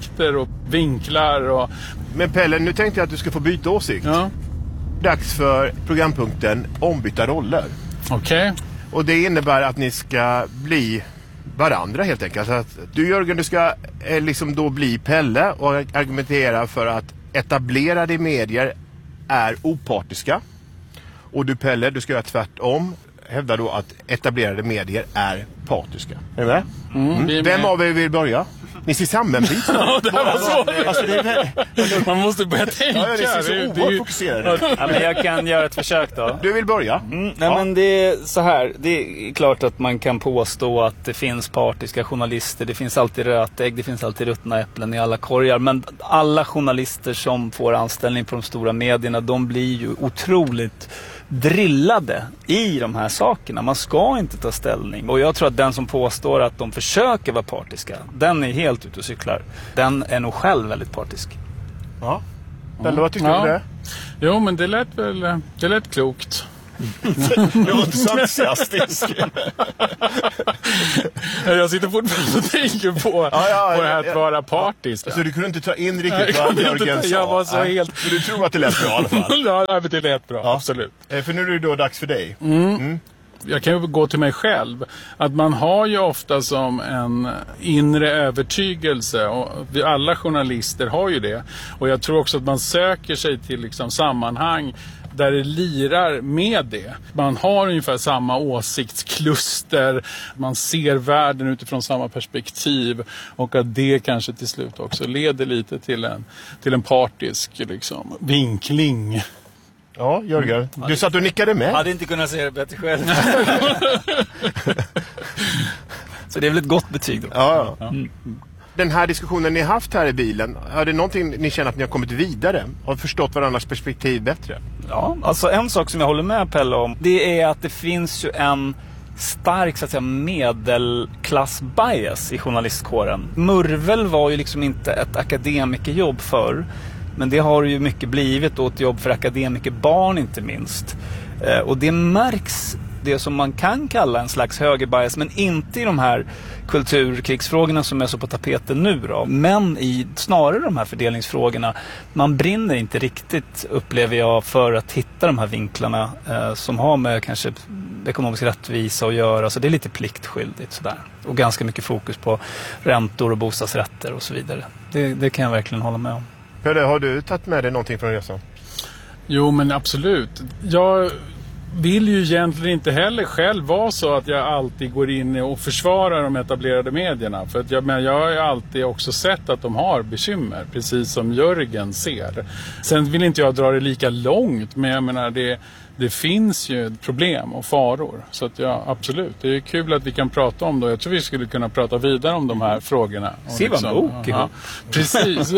åsikter och vinklar. Och... Men Pelle, nu tänkte jag att du ska få byta åsikt. Ja. Dags för programpunkten Ombytta roller. Okej. Okay. Och det innebär att ni ska bli varandra helt enkelt. Så att du Jörgen, du ska eh, liksom då bli Pelle och argumentera för att etablerade medier är opartiska. Och du Pelle, du ska göra tvärtom. Hävda då att etablerade medier är partiska. Är du med? Mm, mm. Vem av er vill börja? Ni ser sammanbit. Ja, det var så. Alltså, det är... Man måste börja tänka. Ja, det är så det, oerhört det, fokuserade. Ja, men jag kan göra ett försök då. Du vill börja? Mm, nej, ja. men det är så här. Det är klart att man kan påstå att det finns partiska journalister. Det finns alltid rötägg, det finns alltid ruttna äpplen i alla korgar. Men alla journalister som får anställning på de stora medierna, de blir ju otroligt drillade i de här sakerna. Man ska inte ta ställning. Och jag tror att den som påstår att de försöker vara partiska, den är helt ute och cyklar. Den är nog själv väldigt partisk. Ja. Pelle, vad tycker du ja. om det? Jo, men det lät väl det lät klokt. Det var inte så entusiastisk. Jag sitter fortfarande och tänker på, ja, ja, på det här ja, att ja. vara partisk. Så du kunde inte ta in riktigt vad Jörgen sa? Jag var så Nej. helt... Men du tror att det lät bra i alla fall? Ja, det lät bra, ja. Absolut. För nu är det då dags för dig. Mm. Mm. Jag kan ju gå till mig själv. Att man har ju ofta som en inre övertygelse. Och vi alla journalister har ju det. Och jag tror också att man söker sig till liksom sammanhang där det lirar med det. Man har ungefär samma åsiktskluster. Man ser världen utifrån samma perspektiv. Och att det kanske till slut också leder lite till en, till en partisk liksom, vinkling. Ja, Jörgen. Du satt och nickade med. Jag hade inte kunnat säga det bättre själv. Så det är väl ett gott betyg då. Ja, ja. Mm. Den här diskussionen ni har haft här i bilen, är det någonting ni känner att ni har kommit vidare? Har förstått varandras perspektiv bättre? Ja, alltså en sak som jag håller med Pelle om, det är att det finns ju en stark så att säga medelklass-bias i journalistkåren. Murvel var ju liksom inte ett akademikerjobb förr. Men det har ju mycket blivit då ett jobb för akademikerbarn inte minst. Eh, och det märks det som man kan kalla en slags högerbias, men inte i de här kulturkrigsfrågorna som är så på tapeten nu då. Men i snarare de här fördelningsfrågorna, man brinner inte riktigt, upplever jag, för att hitta de här vinklarna eh, som har med kanske ekonomisk rättvisa att göra. Så det är lite pliktskyldigt sådär. Och ganska mycket fokus på räntor och bostadsrätter och så vidare. Det, det kan jag verkligen hålla med om. Pelle, har du tagit med dig någonting från resan? Jo, men absolut. Jag vill ju egentligen inte heller själv vara så att jag alltid går in och försvarar de etablerade medierna. För att jag, men jag har ju alltid också sett att de har bekymmer, precis som Jörgen ser. Sen vill inte jag dra det lika långt, men jag menar det... Det finns ju problem och faror. Så att ja, absolut. Det är kul att vi kan prata om det. Jag tror vi skulle kunna prata vidare om de här frågorna. Se vad en bok. Ja, precis.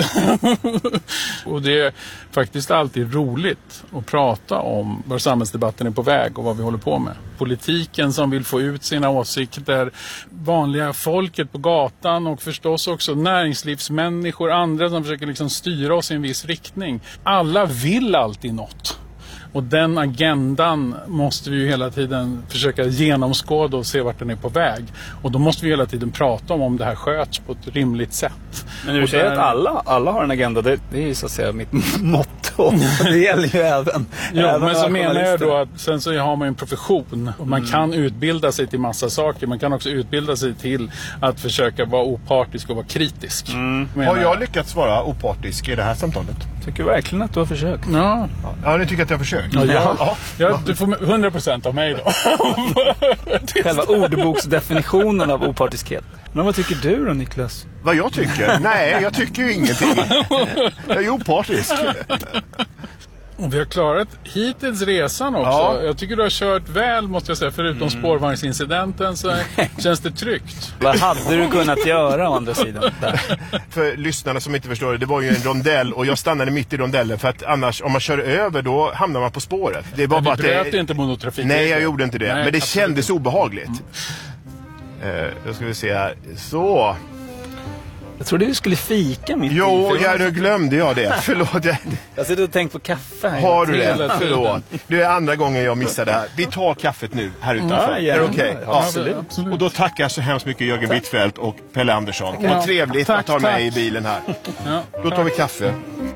Och det är faktiskt alltid roligt att prata om var samhällsdebatten är på väg och vad vi håller på med. Politiken som vill få ut sina åsikter. Vanliga folket på gatan och förstås också näringslivsmänniskor. Andra som försöker liksom styra oss i en viss riktning. Alla vill alltid något. Och den agendan måste vi ju hela tiden försöka genomskåda och se vart den är på väg. Och då måste vi hela tiden prata om om det här sköts på ett rimligt sätt. Men du säger där... att alla, alla har en agenda, det, det är ju så att säga mitt motto. Det gäller ju även. Ja, även men så menar jag då att sen så har man en profession. Och man mm. kan utbilda sig till massa saker. Man kan också utbilda sig till att försöka vara opartisk och vara kritisk. Mm. Har jag lyckats vara opartisk i det här samtalet? Tycker verkligen att du har försökt. Ja, ja ni tycker att jag har försökt. Ja, ja. Ja. Ja, du får hundra procent av mig då. Själva ordboksdefinitionen av opartiskhet. Men vad tycker du då, Niklas? Vad jag tycker? Nej, jag tycker ju ingenting. Jag är opartisk. Och vi har klarat hittills resan också. Ja. Jag tycker du har kört väl, måste jag säga. Förutom mm. spårvagnsincidenten så känns det tryggt. Vad hade du kunnat göra å andra sidan? Där? För lyssnarna som inte förstår det, det var ju en rondell och jag stannade mitt i rondellen. För att annars, om man kör över då hamnar man på spåret. Det var men bara du bröt det... inte mot något trafik. Nej, jag gjorde inte det. Nej, men det absolut. Kändes obehagligt. Mm. Uh, då ska vi se här. Så... Jag trodde du skulle fika mitt Jo, ja, nu glömde jag det. Förlåt. Jag, jag sitter och tänker på kaffe här. Har du det? Förlåt. Det är andra gången jag missade det här. Vi tar kaffet nu här utanför. Ja, är det okej? Okay? Ja, absolut. Och då tackar jag så hemskt mycket Jörgen Wittfeldt och Pelle Andersson. Ja. Vad trevligt Tack, att ha med tack. i bilen här. Ja, då tar vi kaffe.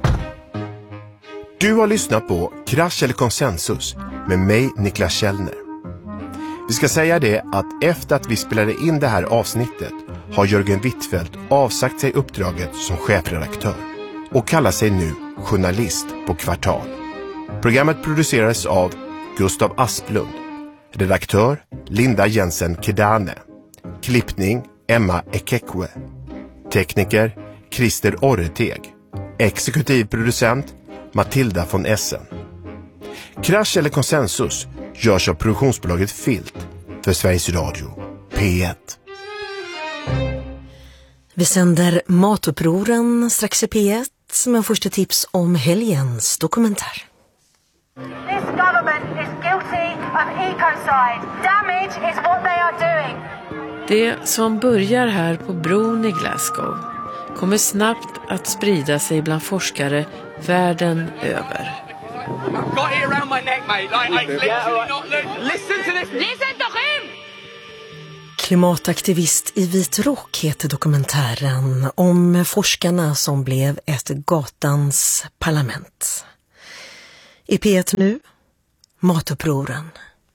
Du har lyssnat på Krasch eller konsensus med mig, Niklas Källner. Vi ska säga det att efter att vi spelade in det här avsnittet har Jörgen Wittfeldt avsagt sig uppdraget som chefredaktör och kallar sig nu journalist på Kvartal. Programmet producerades av Gustav Asplund, redaktör Linda Jensen Kedane, klippning Emma Ekekwe, tekniker Christer Orreteg, exekutiv producent Matilda von Essen. Krasch eller konsensus görs av produktionsbolaget Filt för Sveriges Radio P ett. Vi sänder Matupproren strax i P ett med första tips om helgens dokumentär. This government is guilty of ecocide. Damage is what they are doing. Det som börjar här på bron i Glasgow kommer snabbt att sprida sig bland forskare världen över. Got it around my neck, mate. Like, I literally not look. Listen to this. Listen to him! Klimataktivist i vit rock heter dokumentären om forskarna som blev ett gatans parlament. I P ett nu, Matupproren.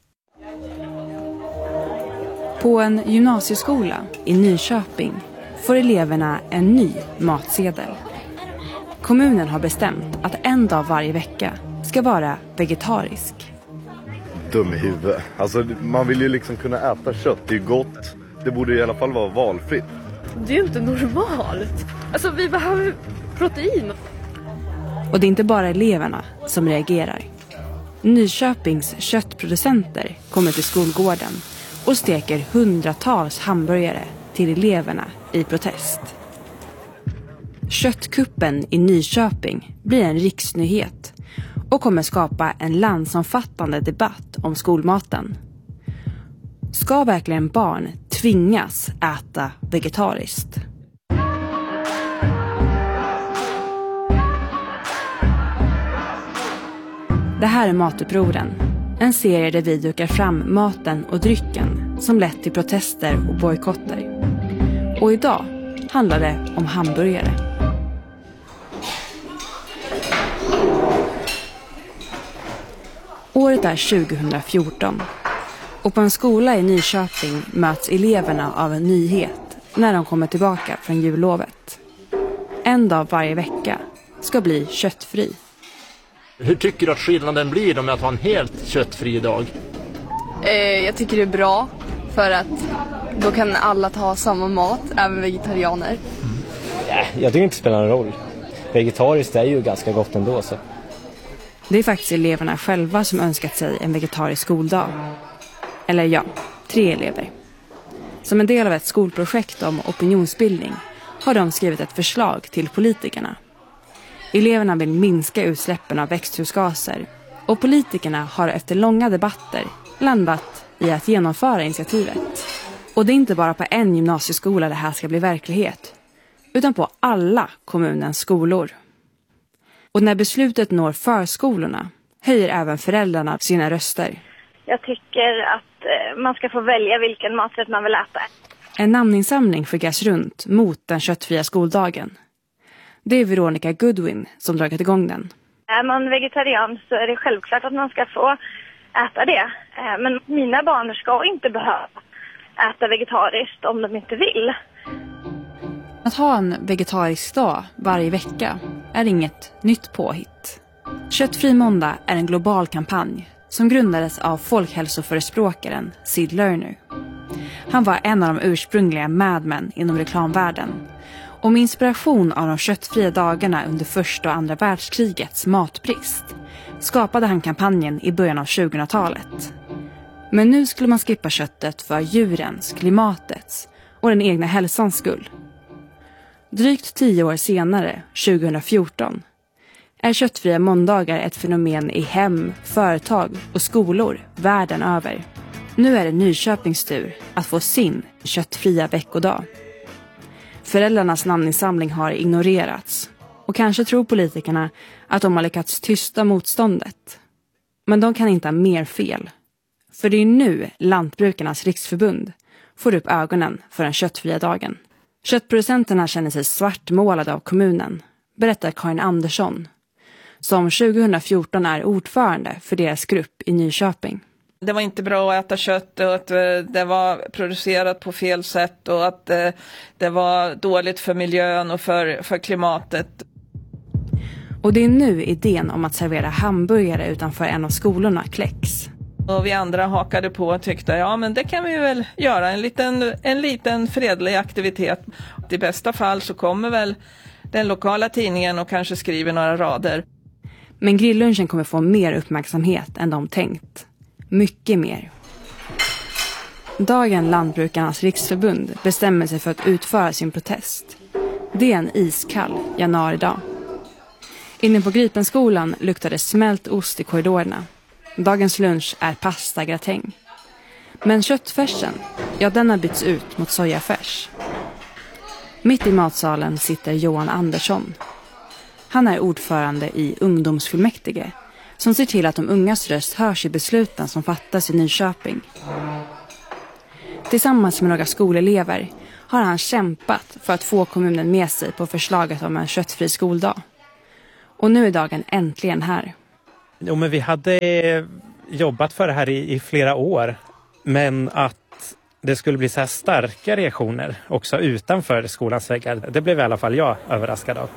På en gymnasieskola i Nyköping får eleverna en ny matsedel. Kommunen har bestämt att en dag varje vecka ska vara vegetarisk. Dum i huvudet. Alltså man vill ju liksom kunna äta kött, det är gott. Det borde i alla fall vara valfritt. Det är ju inte normalt. Alltså vi behöver protein. Och det är inte bara eleverna som reagerar. Nyköpings köttproducenter kommer till skolgården och steker hundratals hamburgare till eleverna i protest. Köttkuppen i Nyköping blir en riksnyhet och kommer skapa en landsomfattande debatt om skolmaten. Ska verkligen barn tvingas äta vegetariskt? Det här är Matupproren, en serie där vi dukar fram maten och drycken som lett till protester och bojkotter. Och idag handlar det om hamburgare. Året är tjugohundrafjorton och på en skola i Nyköping möts eleverna av en nyhet när de kommer tillbaka från jullovet. En dag varje vecka ska bli köttfri. Hur tycker du att skillnaden blir då med att ha en helt köttfri dag? Eh, jag tycker det är bra för att då kan alla ta samma mat, även vegetarianer. Mm. Ja, jag tycker inte det spelar någon roll. Vegetariskt är ju ganska gott ändå. Så. Det är faktiskt eleverna själva som önskat sig en vegetarisk skoldag. Eller ja, tre elever. Som en del av ett skolprojekt om opinionsbildning har de skrivit ett förslag till politikerna. Eleverna vill minska utsläppen av växthusgaser och politikerna har efter långa debatter landat i att genomföra initiativet. Och det är inte bara på en gymnasieskola det här ska bli verklighet, utan på alla kommunens skolor. Och när beslutet når förskolorna höjer även föräldrarna sina röster. Jag tycker att man ska få välja vilken maträtt man vill äta. En namninsamling skickas runt mot den köttfria skoldagen. Det är Veronica Goodwin som dragit igång den. Är man vegetarian så är det självklart att man ska få äta det. Men mina barn ska inte behöva äta vegetariskt om de inte vill. Att ha en vegetarisk dag varje vecka är inget nytt påhitt. Köttfri måndag är en global kampanj som grundades av folkhälsoförespråkaren Sid Lerner. Han var en av de ursprungliga madmen inom reklamvärlden. Och med inspiration av de köttfria dagarna under första och andra världskrigets matbrist skapade han kampanjen i början av tjugohundratalet. Men nu skulle man skippa köttet för djurens, klimatets och den egna hälsans skull. Drygt tio år senare, tjugohundrafjorton, är köttfria måndagar ett fenomen i hem, företag och skolor världen över. Nu är det Nyköpings tur att få sin köttfria veckodag. Föräldrarnas namninsamling har ignorerats. Och kanske tror politikerna att de har lyckats tysta motståndet. Men de kan inte ha mer fel. För det är nu Lantbrukarnas riksförbund får upp ögonen för den köttfria dagen. Köttproducenterna känner sig svartmålade av kommunen, berättar Karin Andersson, som tjugohundrafjorton är ordförande för deras grupp i Nyköping. Det var inte bra att äta kött och att det var producerat på fel sätt och att det var dåligt för miljön och för, för klimatet. Och det är nu idén om att servera hamburgare utanför en av skolorna kläcks. Och vi andra hakade på och tyckte, ja men det kan vi väl göra, en liten, en liten fredlig aktivitet. I bästa fall så kommer väl den lokala tidningen och kanske skriver några rader. Men grilllunchen kommer få mer uppmärksamhet än de tänkt. Mycket mer. Dagen Lantbrukarnas riksförbund bestämmer sig för att utföra sin protest. Det är en iskall januaridag. Inne på Gripenskolan luktar det smält ost i korridorerna. Dagens lunch är pastagratäng. Men köttfärsen, ja den har bytts ut mot sojafärs. Mitt i matsalen sitter Johan Andersson. Han är ordförande i ungdomsfullmäktige som ser till att de ungas röst hörs i besluten som fattas i Nyköping. Tillsammans med några skolelever har han kämpat för att få kommunen med sig på förslaget om en köttfri skoldag. Och nu är dagen äntligen här. Jo, men vi hade jobbat för det här i, i flera år. Men att det skulle bli så här starka reaktioner också utanför skolans väggar, det blev i alla fall jag överraskad av.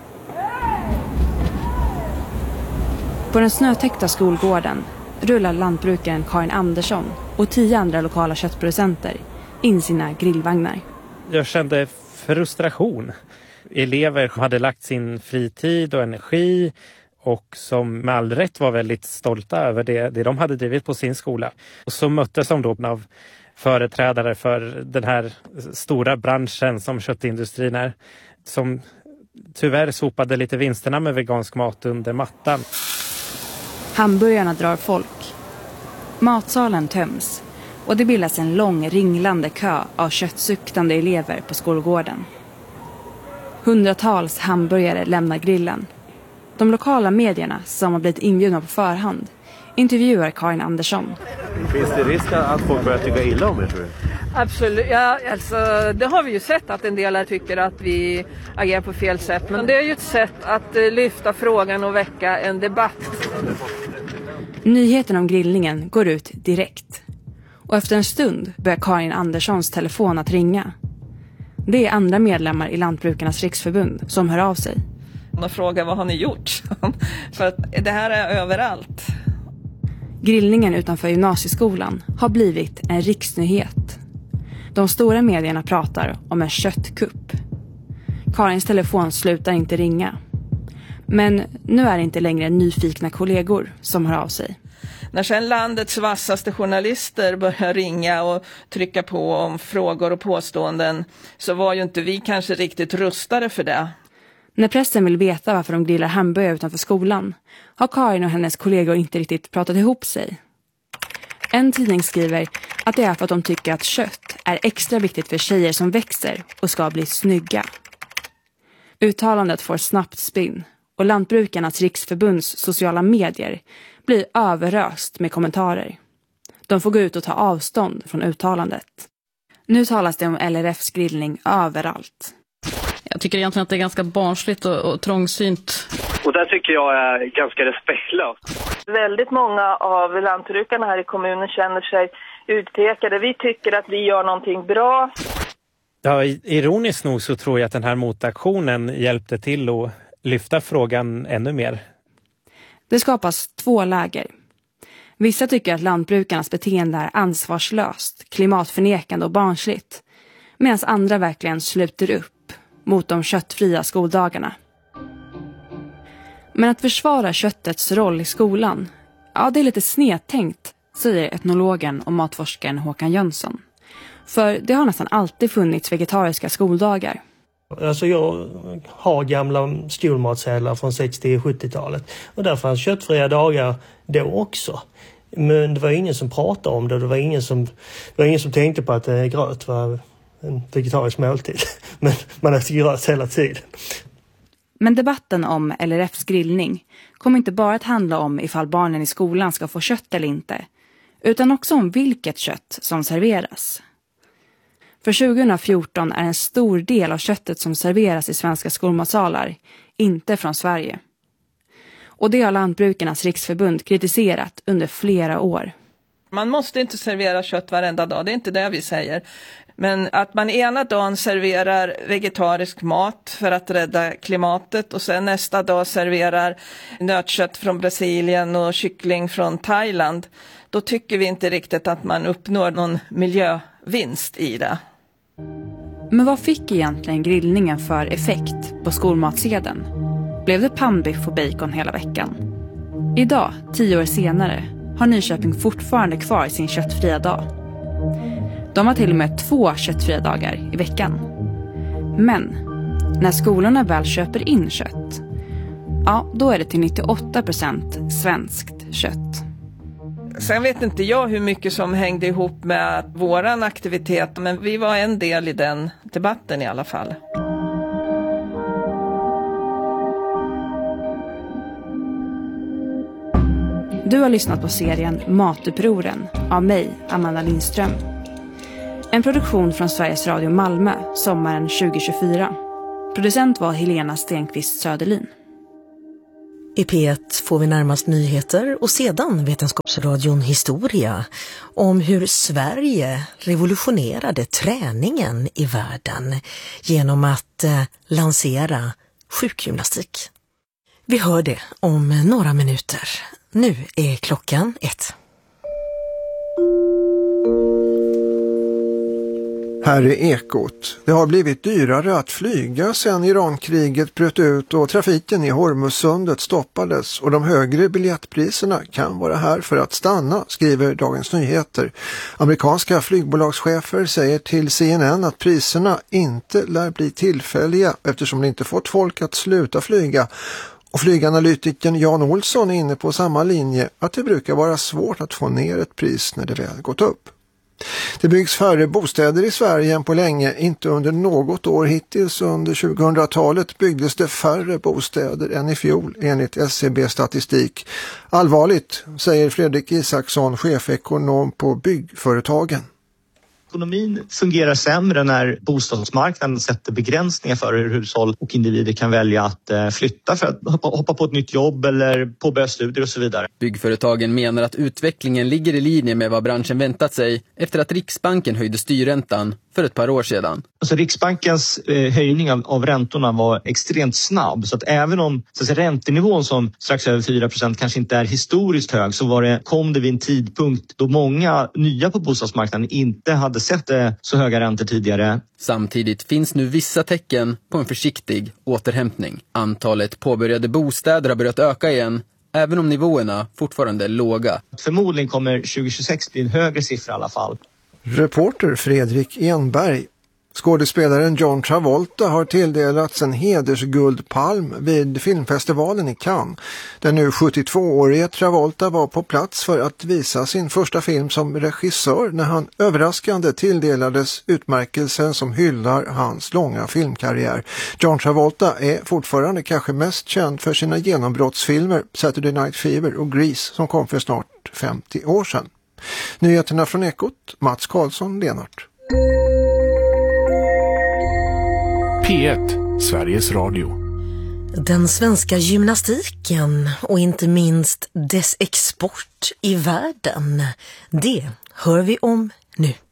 På den snötäckta skolgården rullar lantbrukaren Karin Andersson och tio andra lokala köttproducenter in sina grillvagnar. Jag kände frustration. Elever hade lagt sin fritid och energi och som med all rätt var väldigt stolta över det, det de hade drivit på sin skola. Och så möttes de då av företrädare för den här stora branschen som köttindustrin är, som tyvärr sopade lite vinsterna med vegansk mat under mattan. Hamburgarna drar folk. Matsalen töms och det bildas en lång ringlande kö av köttsuktande elever på skolgården. Hundratals hamburgare lämnar grillen. De lokala medierna som har blivit inbjudna på förhand intervjuar Karin Andersson. Finns det risk att folk börjar tycka illa om er, tror du? Absolut, ja, alltså, det har vi ju sett att en del tycker att vi agerar på fel sätt. Men det är ju ett sätt att uh, lyfta frågan och väcka en debatt. Nyheten om grillningen går ut direkt. Och efter en stund börjar Karin Anderssons telefon att ringa. Det är andra medlemmar i Lantbrukarnas riksförbund som hör av sig. Och frågar vad har ni gjort? För att det här är överallt. Grillningen utanför gymnasieskolan har blivit en riksnyhet. De stora medierna pratar om en köttkupp. Karins telefon slutar inte ringa. Men nu är det inte längre nyfikna kollegor som hör av sig. När sedan landets vassaste journalister börjar ringa och trycka på om frågor och påståenden så var ju inte vi kanske riktigt rustade för det. När pressen vill veta varför de grillar hamburgare utanför skolan har Karin och hennes kollegor inte riktigt pratat ihop sig. En tidning skriver att det är för att de tycker att kött är extra viktigt för tjejer som växer och ska bli snygga. Uttalandet får snabbt spinn och Lantbrukarnas riksförbunds sociala medier blir överöst med kommentarer. De får gå ut och ta avstånd från uttalandet. Nu talas det om L R F:s grillning överallt. Jag tycker egentligen att det är ganska barnsligt och, och trångsynt. Och där tycker jag är ganska respektlöst. Väldigt många av lantbrukarna här i kommunen känner sig utpekade. Vi tycker att vi gör någonting bra. Ja, ironiskt nog så tror jag att den här motaktionen hjälpte till att lyfta frågan ännu mer. Det skapas två läger. Vissa tycker att lantbrukarnas beteende är ansvarslöst, klimatförnekande och barnsligt. Medan andra verkligen sluter upp mot de köttfria skoldagarna. Men att försvara köttets roll i skolan, ja det är lite snedtänkt, säger etnologen och matforskaren Håkan Jönsson. För det har nästan alltid funnits vegetariska skoldagar. Alltså jag har gamla skolmatsedlar från sextio- och sjuttiotalet och där fanns köttfria dagar då också. Men det var ingen som pratade om det, det var ingen som, det var ingen som tänkte på att gröt var en vegetarisk måltid. Men man äter gröt hela tiden. Men debatten om L R F:s grillning kommer inte bara att handla om ifall barnen i skolan ska få kött eller inte, utan också om vilket kött som serveras. För tjugohundrafjorton är en stor del av köttet som serveras i svenska skolmatsalar inte från Sverige. Och det har Lantbrukarnas riksförbund kritiserat under flera år. Man måste inte servera kött varenda dag, det är inte det vi säger. Men att man ena dagen serverar vegetarisk mat för att rädda klimatet och sen nästa dag serverar nötkött från Brasilien och kyckling från Thailand, då tycker vi inte riktigt att man uppnår någon miljövinst i det. Men vad fick egentligen grillningen för effekt på skolmatsedeln? Blev det pannbiff och bacon hela veckan? Idag, tio år senare, har Nyköping fortfarande kvar sin köttfria dag. De har till och med två köttfria dagar i veckan. Men när skolorna väl köper in kött, ja, då är det till nittioåtta procent svenskt kött. Sen vet inte jag hur mycket som hängde ihop med våran aktivitet, men vi var en del i den debatten i alla fall. Du har lyssnat på serien Matupproren av mig, Amanda Lindström. En produktion från Sveriges Radio Malmö sommaren tjugohundratjugofyra. Producent var Helena Stenqvist Söderlin. I P ett får vi närmast nyheter och sedan Vetenskapsradion Historia om hur Sverige revolutionerade träningen i världen genom att eh, lansera sjukgymnastik. Vi hör det om några minuter. Nu är klockan ett. Här är Ekot. Det har blivit dyrare att flyga sedan Irankriget bröt ut och trafiken i Hormuzsundet stoppades och de högre biljettpriserna kan vara här för att stanna, skriver Dagens Nyheter. Amerikanska flygbolagschefer säger till C N N att priserna inte lär bli tillfälliga eftersom det inte fått folk att sluta flyga. Och flyganalytikern Jan Olsson är inne på samma linje att det brukar vara svårt att få ner ett pris när det väl gått upp. Det byggs färre bostäder i Sverige än på länge, inte under något år hittills. Under tjugohundratalet byggdes det färre bostäder än i fjol enligt S C B-statistik. Allvarligt, säger Fredrik Isaksson, chefekonom på byggföretagen. Ekonomin fungerar sämre när bostadsmarknaden sätter begränsningar för hur hushåll och individer kan välja att flytta för att hoppa på ett nytt jobb eller påbörja studier och så vidare. Byggföretagen menar att utvecklingen ligger i linje med vad branschen väntat sig efter att Riksbanken höjde styrräntan för ett par år sedan. Alltså Riksbankens eh, höjning av, av räntorna var extremt snabb, så att även om så att säga, räntenivån som strax över fyra procent kanske inte är historiskt hög, så var det, kom det vid en tidpunkt då många nya på bostadsmarknaden inte hade sett eh, så höga räntor tidigare. Samtidigt finns nu vissa tecken på en försiktig återhämtning. Antalet påbörjade bostäder har börjat öka igen, även om nivåerna fortfarande är låga. Förmodligen kommer tjugohundratjugosex bli en högre siffra i alla fall. Reporter Fredrik Enberg. Skådespelaren John Travolta har tilldelats en hedersguldpalm vid filmfestivalen i Cannes. Den nu sjuttiotvåårige Travolta var på plats för att visa sin första film som regissör när han överraskande tilldelades utmärkelsen som hyllar hans långa filmkarriär. John Travolta är fortfarande kanske mest känd för sina genombrottsfilmer Saturday Night Fever och Grease som kom för snart femtio år sedan. Nyheterna från Ekot, Mats Karlsson, Lenart. P ett, Sveriges Radio. Den svenska gymnastiken och inte minst dess export i världen, det hör vi om nu.